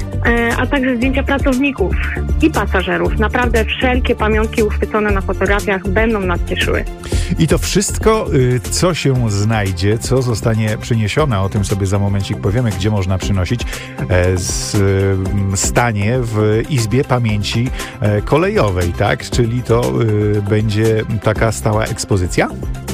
e, a także zdjęcia pracowników i pasażerów. Naprawdę wszelkie pamiątki uchwycone na fotografiach będą nas cieszyły. I to wszystko, y, co się znajdzie, co zostanie przyniesione, o tym sobie za momencik powiemy, gdzie można przynosić, e, z, y, stanie w Izbie Pamięci e, Kolejowej, tak? Czyli to y, będzie taka stała ekspozycja?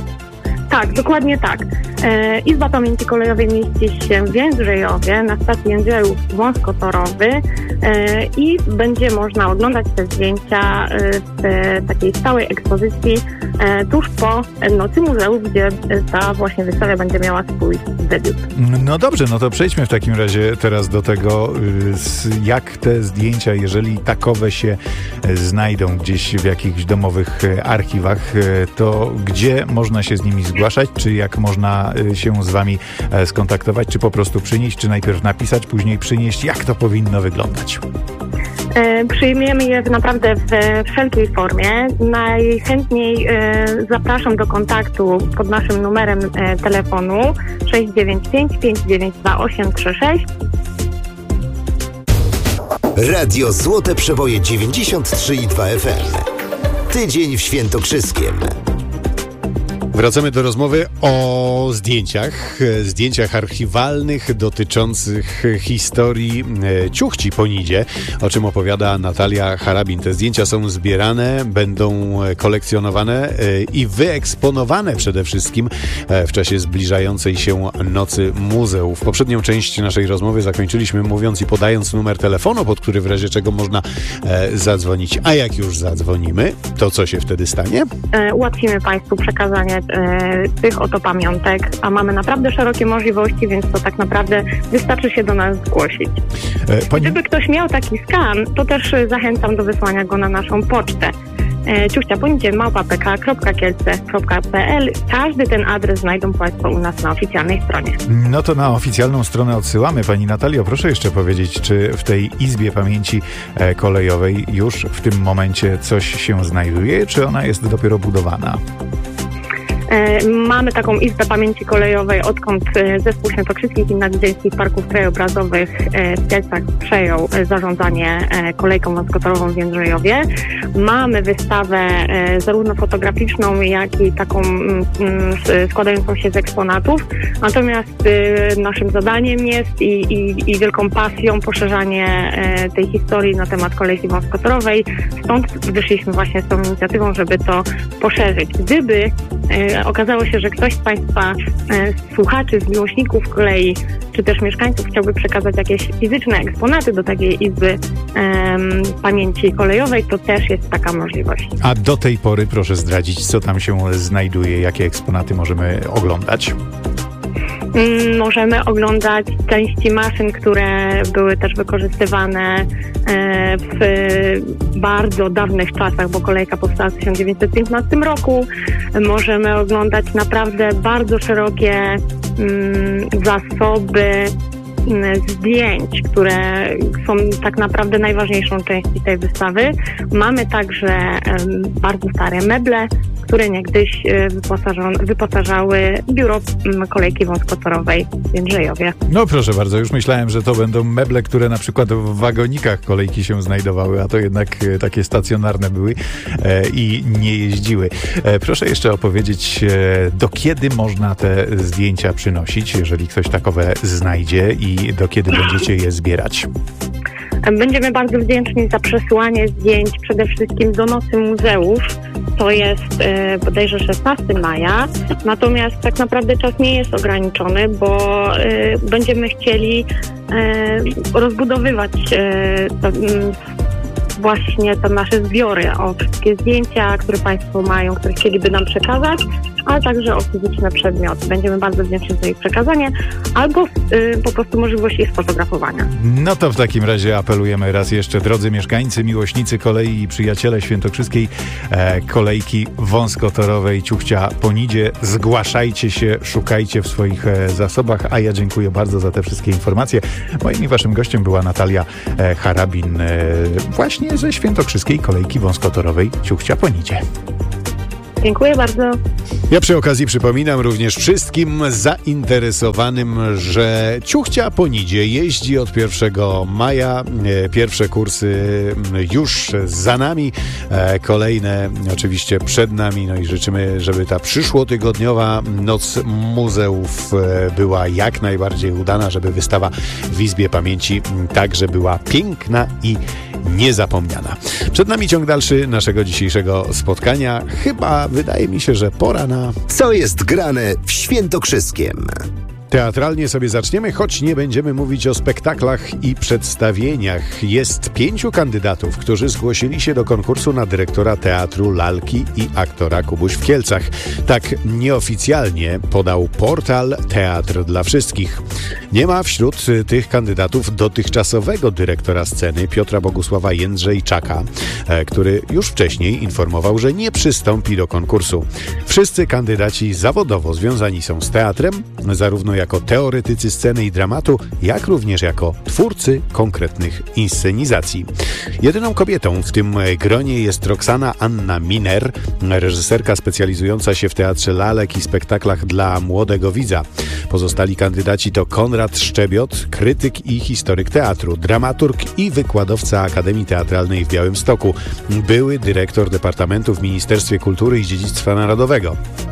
Tak, dokładnie tak. E, Izba Pamięci Kolejowej mieści się w Jędrzejowie, na stacji Jędrzejów Wąskotorowy e, i będzie można oglądać te zdjęcia e, w takiej stałej ekspozycji e, tuż po Nocy Muzeów, gdzie ta właśnie wystawa będzie miała swój debiut. No dobrze, no to przejdźmy w takim razie teraz do tego, y, jak te zdjęcia, jeżeli takowe się znajdą gdzieś w jakichś domowych archiwach, y, to gdzie można się z nimi zgłaszać, czy jak można się z wami skontaktować, czy po prostu przynieść, czy najpierw napisać, później przynieść, jak to powinno wyglądać? E, przyjmiemy je naprawdę w wszelkiej formie. Najchętniej e, zapraszam do kontaktu pod naszym numerem e, telefonu sześć dziewięć pięć, pięć dziewięć dwa, osiem trzy sześć. Radio Złote Przeboje dziewięćdziesiąt trzy i dwa F M. Tydzień w Świętokrzyskiem. Wracamy do rozmowy o zdjęciach, zdjęciach archiwalnych dotyczących historii ciuchci po Nidzie, o czym opowiada Natalia Harabin. Te zdjęcia są zbierane, będą kolekcjonowane i wyeksponowane przede wszystkim w czasie zbliżającej się Nocy Muzeów. Poprzednią część naszej rozmowy zakończyliśmy mówiąc i podając numer telefonu, pod który w razie czego można zadzwonić. A jak już zadzwonimy, to co się wtedy stanie? Ułatwimy Państwu przekazanie e, tych oto pamiątek, a mamy naprawdę szerokie możliwości, więc to tak naprawdę wystarczy się do nas zgłosić. E, pani... Gdyby ktoś miał taki skan, to też zachęcam do wysłania go na naszą pocztę. E, ciuchcia ponidzie małpa p k kropka kielce kropka p l. Każdy ten adres znajdą Państwo u nas na oficjalnej stronie. No to na oficjalną stronę odsyłamy. Pani Natalio, proszę jeszcze powiedzieć, czy w tej Izbie Pamięci Kolejowej już w tym momencie coś się znajduje, czy ona jest dopiero budowana? Mamy taką Izbę Pamięci Kolejowej, odkąd Zespół Świętokrzyskich i Innowidziejskich Parków Krajobrazowych w Kielcach przejął zarządzanie kolejką wąskotorową w Jędrzejowie. Mamy wystawę zarówno fotograficzną, jak i taką składającą się z eksponatów. Natomiast naszym zadaniem jest i, i, i wielką pasją poszerzanie tej historii na temat kolejki wąskotorowej. Stąd wyszliśmy właśnie z tą inicjatywą, żeby to poszerzyć. Gdyby okazało się, że ktoś z Państwa e, słuchaczy, z miłośników kolei, czy też mieszkańców chciałby przekazać jakieś fizyczne eksponaty do takiej Izby e, Pamięci Kolejowej, to też jest taka możliwość. A do tej pory proszę zdradzić, co tam się znajduje, jakie eksponaty możemy oglądać? Możemy oglądać części maszyn, które były też wykorzystywane w bardzo dawnych czasach, bo kolejka powstała w tysiąc dziewięćset piętnastym roku. Możemy oglądać naprawdę bardzo szerokie zasoby zdjęć, które są tak naprawdę najważniejszą częścią tej wystawy. Mamy także bardzo stare meble, które niegdyś wyposażały biuro kolejki wąskotorowej w Jędrzejowie. No proszę bardzo, już myślałem, że to będą meble, które na przykład w wagonikach kolejki się znajdowały, a to jednak takie stacjonarne były e, i nie jeździły. E, proszę jeszcze opowiedzieć, e, do kiedy można te zdjęcia przynosić, jeżeli ktoś takowe znajdzie i do kiedy będziecie je zbierać? Będziemy bardzo wdzięczni za przesyłanie zdjęć przede wszystkim do Nocy Muzeów. To jest e, bodajże szesnastego maja, natomiast tak naprawdę czas nie jest ograniczony, bo e, będziemy chcieli e, rozbudowywać e, to, m, właśnie te nasze zbiory o wszystkie zdjęcia, które Państwo mają, które chcieliby nam przekazać, ale także o fizyczne przedmioty. Będziemy bardzo wdzięczni za ich przekazanie albo y, po prostu możliwość ich sfotografowania. No to w takim razie apelujemy raz jeszcze, drodzy mieszkańcy, miłośnicy kolei i przyjaciele świętokrzyskiej e, kolejki wąskotorowej Ciuchcia po Nidzie, zgłaszajcie się, szukajcie w swoich e, zasobach, a ja dziękuję bardzo za te wszystkie informacje. Moim i waszym gościem była Natalia e, Harabin, e, właśnie ze świętokrzyskiej kolejki wąskotorowej Ciuchcia po Nidzie. Dziękuję bardzo. Ja przy okazji przypominam również wszystkim zainteresowanym, że Ciuchcia po Nidzie jeździ od pierwszego maja. Pierwsze kursy już za nami, kolejne oczywiście przed nami. No i życzymy, żeby ta przyszłotygodniowa Noc Muzeów była jak najbardziej udana, żeby wystawa w Izbie Pamięci także była piękna i niezapomniana. Przed nami ciąg dalszy naszego dzisiejszego spotkania. Chyba wydaje mi się, że pora na... Co jest grane w Świętokrzyskiem? Teatralnie sobie zaczniemy, choć nie będziemy mówić o spektaklach i przedstawieniach. Jest pięciu kandydatów, którzy zgłosili się do konkursu na dyrektora Teatru Lalki i aktora Kubuś w Kielcach. Tak nieoficjalnie podał portal Teatr dla Wszystkich. Nie ma wśród tych kandydatów dotychczasowego dyrektora sceny Piotra Bogusława Jędrzejczaka, który już wcześniej informował, że nie przystąpi do konkursu. Wszyscy kandydaci zawodowo związani są z teatrem, zarówno jako teoretycy sceny i dramatu, jak również jako twórcy konkretnych inscenizacji. Jedyną kobietą w tym gronie jest Roxana Anna Miner, reżyserka specjalizująca się w teatrze lalek i spektaklach dla młodego widza. Pozostali kandydaci to Konrad Szczebiot, krytyk i historyk teatru, dramaturg i wykładowca Akademii Teatralnej w Białymstoku, były dyrektor Departamentu w Ministerstwie Kultury i Dziedzictwa Narodowego.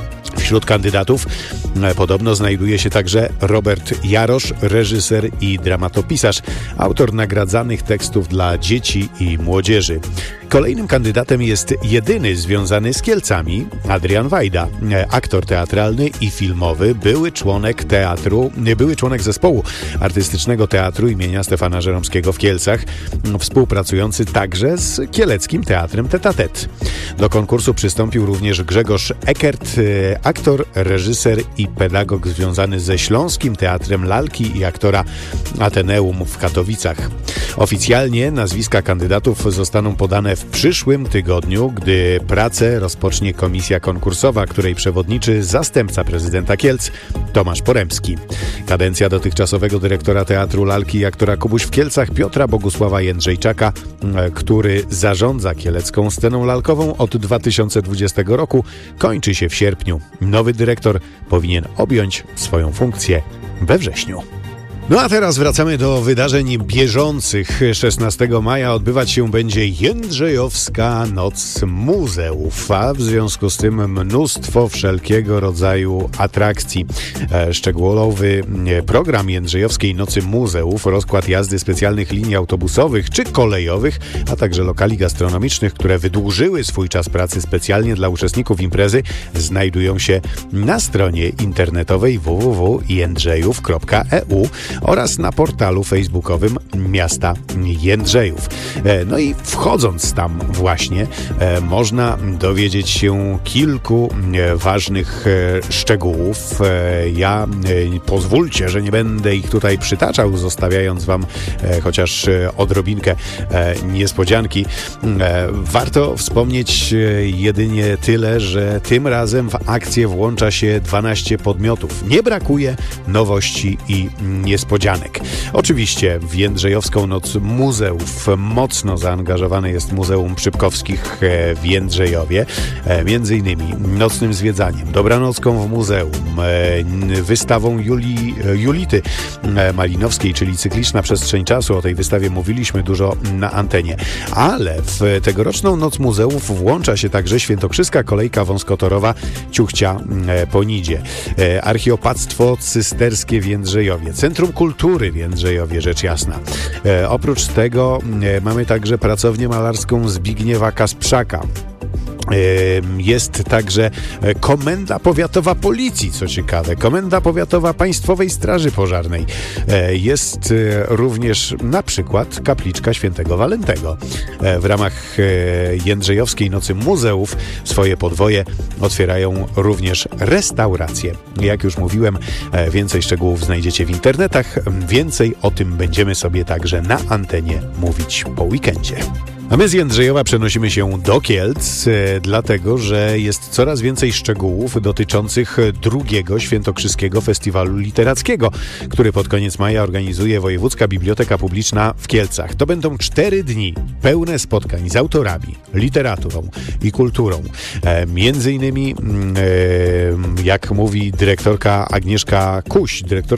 Wśród kandydatów podobno znajduje się także Robert Jarosz, reżyser i dramatopisarz, autor nagradzanych tekstów dla dzieci i młodzieży. Kolejnym kandydatem jest jedyny związany z Kielcami, Adrian Wajda, aktor teatralny i filmowy, były członek teatru, były członek zespołu artystycznego Teatru imienia Stefana Żeromskiego w Kielcach, współpracujący także z Kieleckim Teatrem Tete a Tete. Do konkursu przystąpił również Grzegorz Eckert, aktor, reżyser i pedagog związany ze Śląskim Teatrem Lalki i aktora Ateneum w Katowicach. Oficjalnie nazwiska kandydatów zostaną podane w przyszłym tygodniu, gdy pracę rozpocznie komisja konkursowa, której przewodniczy zastępca prezydenta Kielc Tomasz Poremski. Kadencja dotychczasowego dyrektora Teatru Lalki i aktora Kubuś w Kielcach Piotra Bogusława Jędrzejczaka, który zarządza kielecką sceną lalkową od dwa tysiące dwudziestego roku, kończy się w sierpniu. Nowy dyrektor powinien objąć swoją funkcję we wrześniu. No a teraz wracamy do wydarzeń bieżących. szesnastego maja odbywać się będzie Jędrzejowska Noc Muzeów, a w związku z tym mnóstwo wszelkiego rodzaju atrakcji. Szczegółowy program Jędrzejowskiej Nocy Muzeów, rozkład jazdy specjalnych linii autobusowych czy kolejowych, a także lokali gastronomicznych, które wydłużyły swój czas pracy specjalnie dla uczestników imprezy, znajdują się na stronie internetowej w w w kropka jędrzejów kropka e u oraz na portalu facebookowym miasta Jędrzejów. No i wchodząc tam właśnie można dowiedzieć się kilku ważnych szczegółów. Ja pozwólcie, że nie będę ich tutaj przytaczał, zostawiając wam chociaż odrobinkę niespodzianki. Warto wspomnieć jedynie tyle, że tym razem w akcję włącza się dwanaście podmiotów. Nie brakuje nowości i niespodzianek. Oczywiście w Jędrzejowską Noc Muzeów mocno zaangażowane jest Muzeum Przypkowskich w Jędrzejowie, między innymi nocnym zwiedzaniem, dobranocką w muzeum, wystawą Julii, Julity Malinowskiej, czyli cykliczna przestrzeń czasu. O tej wystawie mówiliśmy dużo na antenie. Ale w tegoroczną Noc Muzeów włącza się także świętokrzyska kolejka wąskotorowa Ciuchcia po Nidzie, archiopactwo cysterskie w Jędrzejowie, Centrum Kultury w Jędrzejowie, rzecz jasna. E, oprócz tego e, mamy także pracownię malarską Zbigniewa Kasprzaka. Jest także Komenda Powiatowa Policji, co ciekawe, Komenda Powiatowa Państwowej Straży Pożarnej. Jest również na przykład Kapliczka Świętego Walentego. W ramach Jędrzejowskiej Nocy Muzeów swoje podwoje otwierają również restauracje. Jak już mówiłem, więcej szczegółów znajdziecie w internetach. Więcej o tym będziemy sobie także na antenie mówić po weekendzie. A my z Jędrzejowa przenosimy się do Kielc, e, dlatego że jest coraz więcej szczegółów dotyczących drugiego Świętokrzyskiego Festiwalu Literackiego, który pod koniec maja organizuje Wojewódzka Biblioteka Publiczna w Kielcach. To będą cztery dni pełne spotkań z autorami, literaturą i kulturą. E, między innymi, e, jak mówi dyrektorka Agnieszka Kuś, dyrektor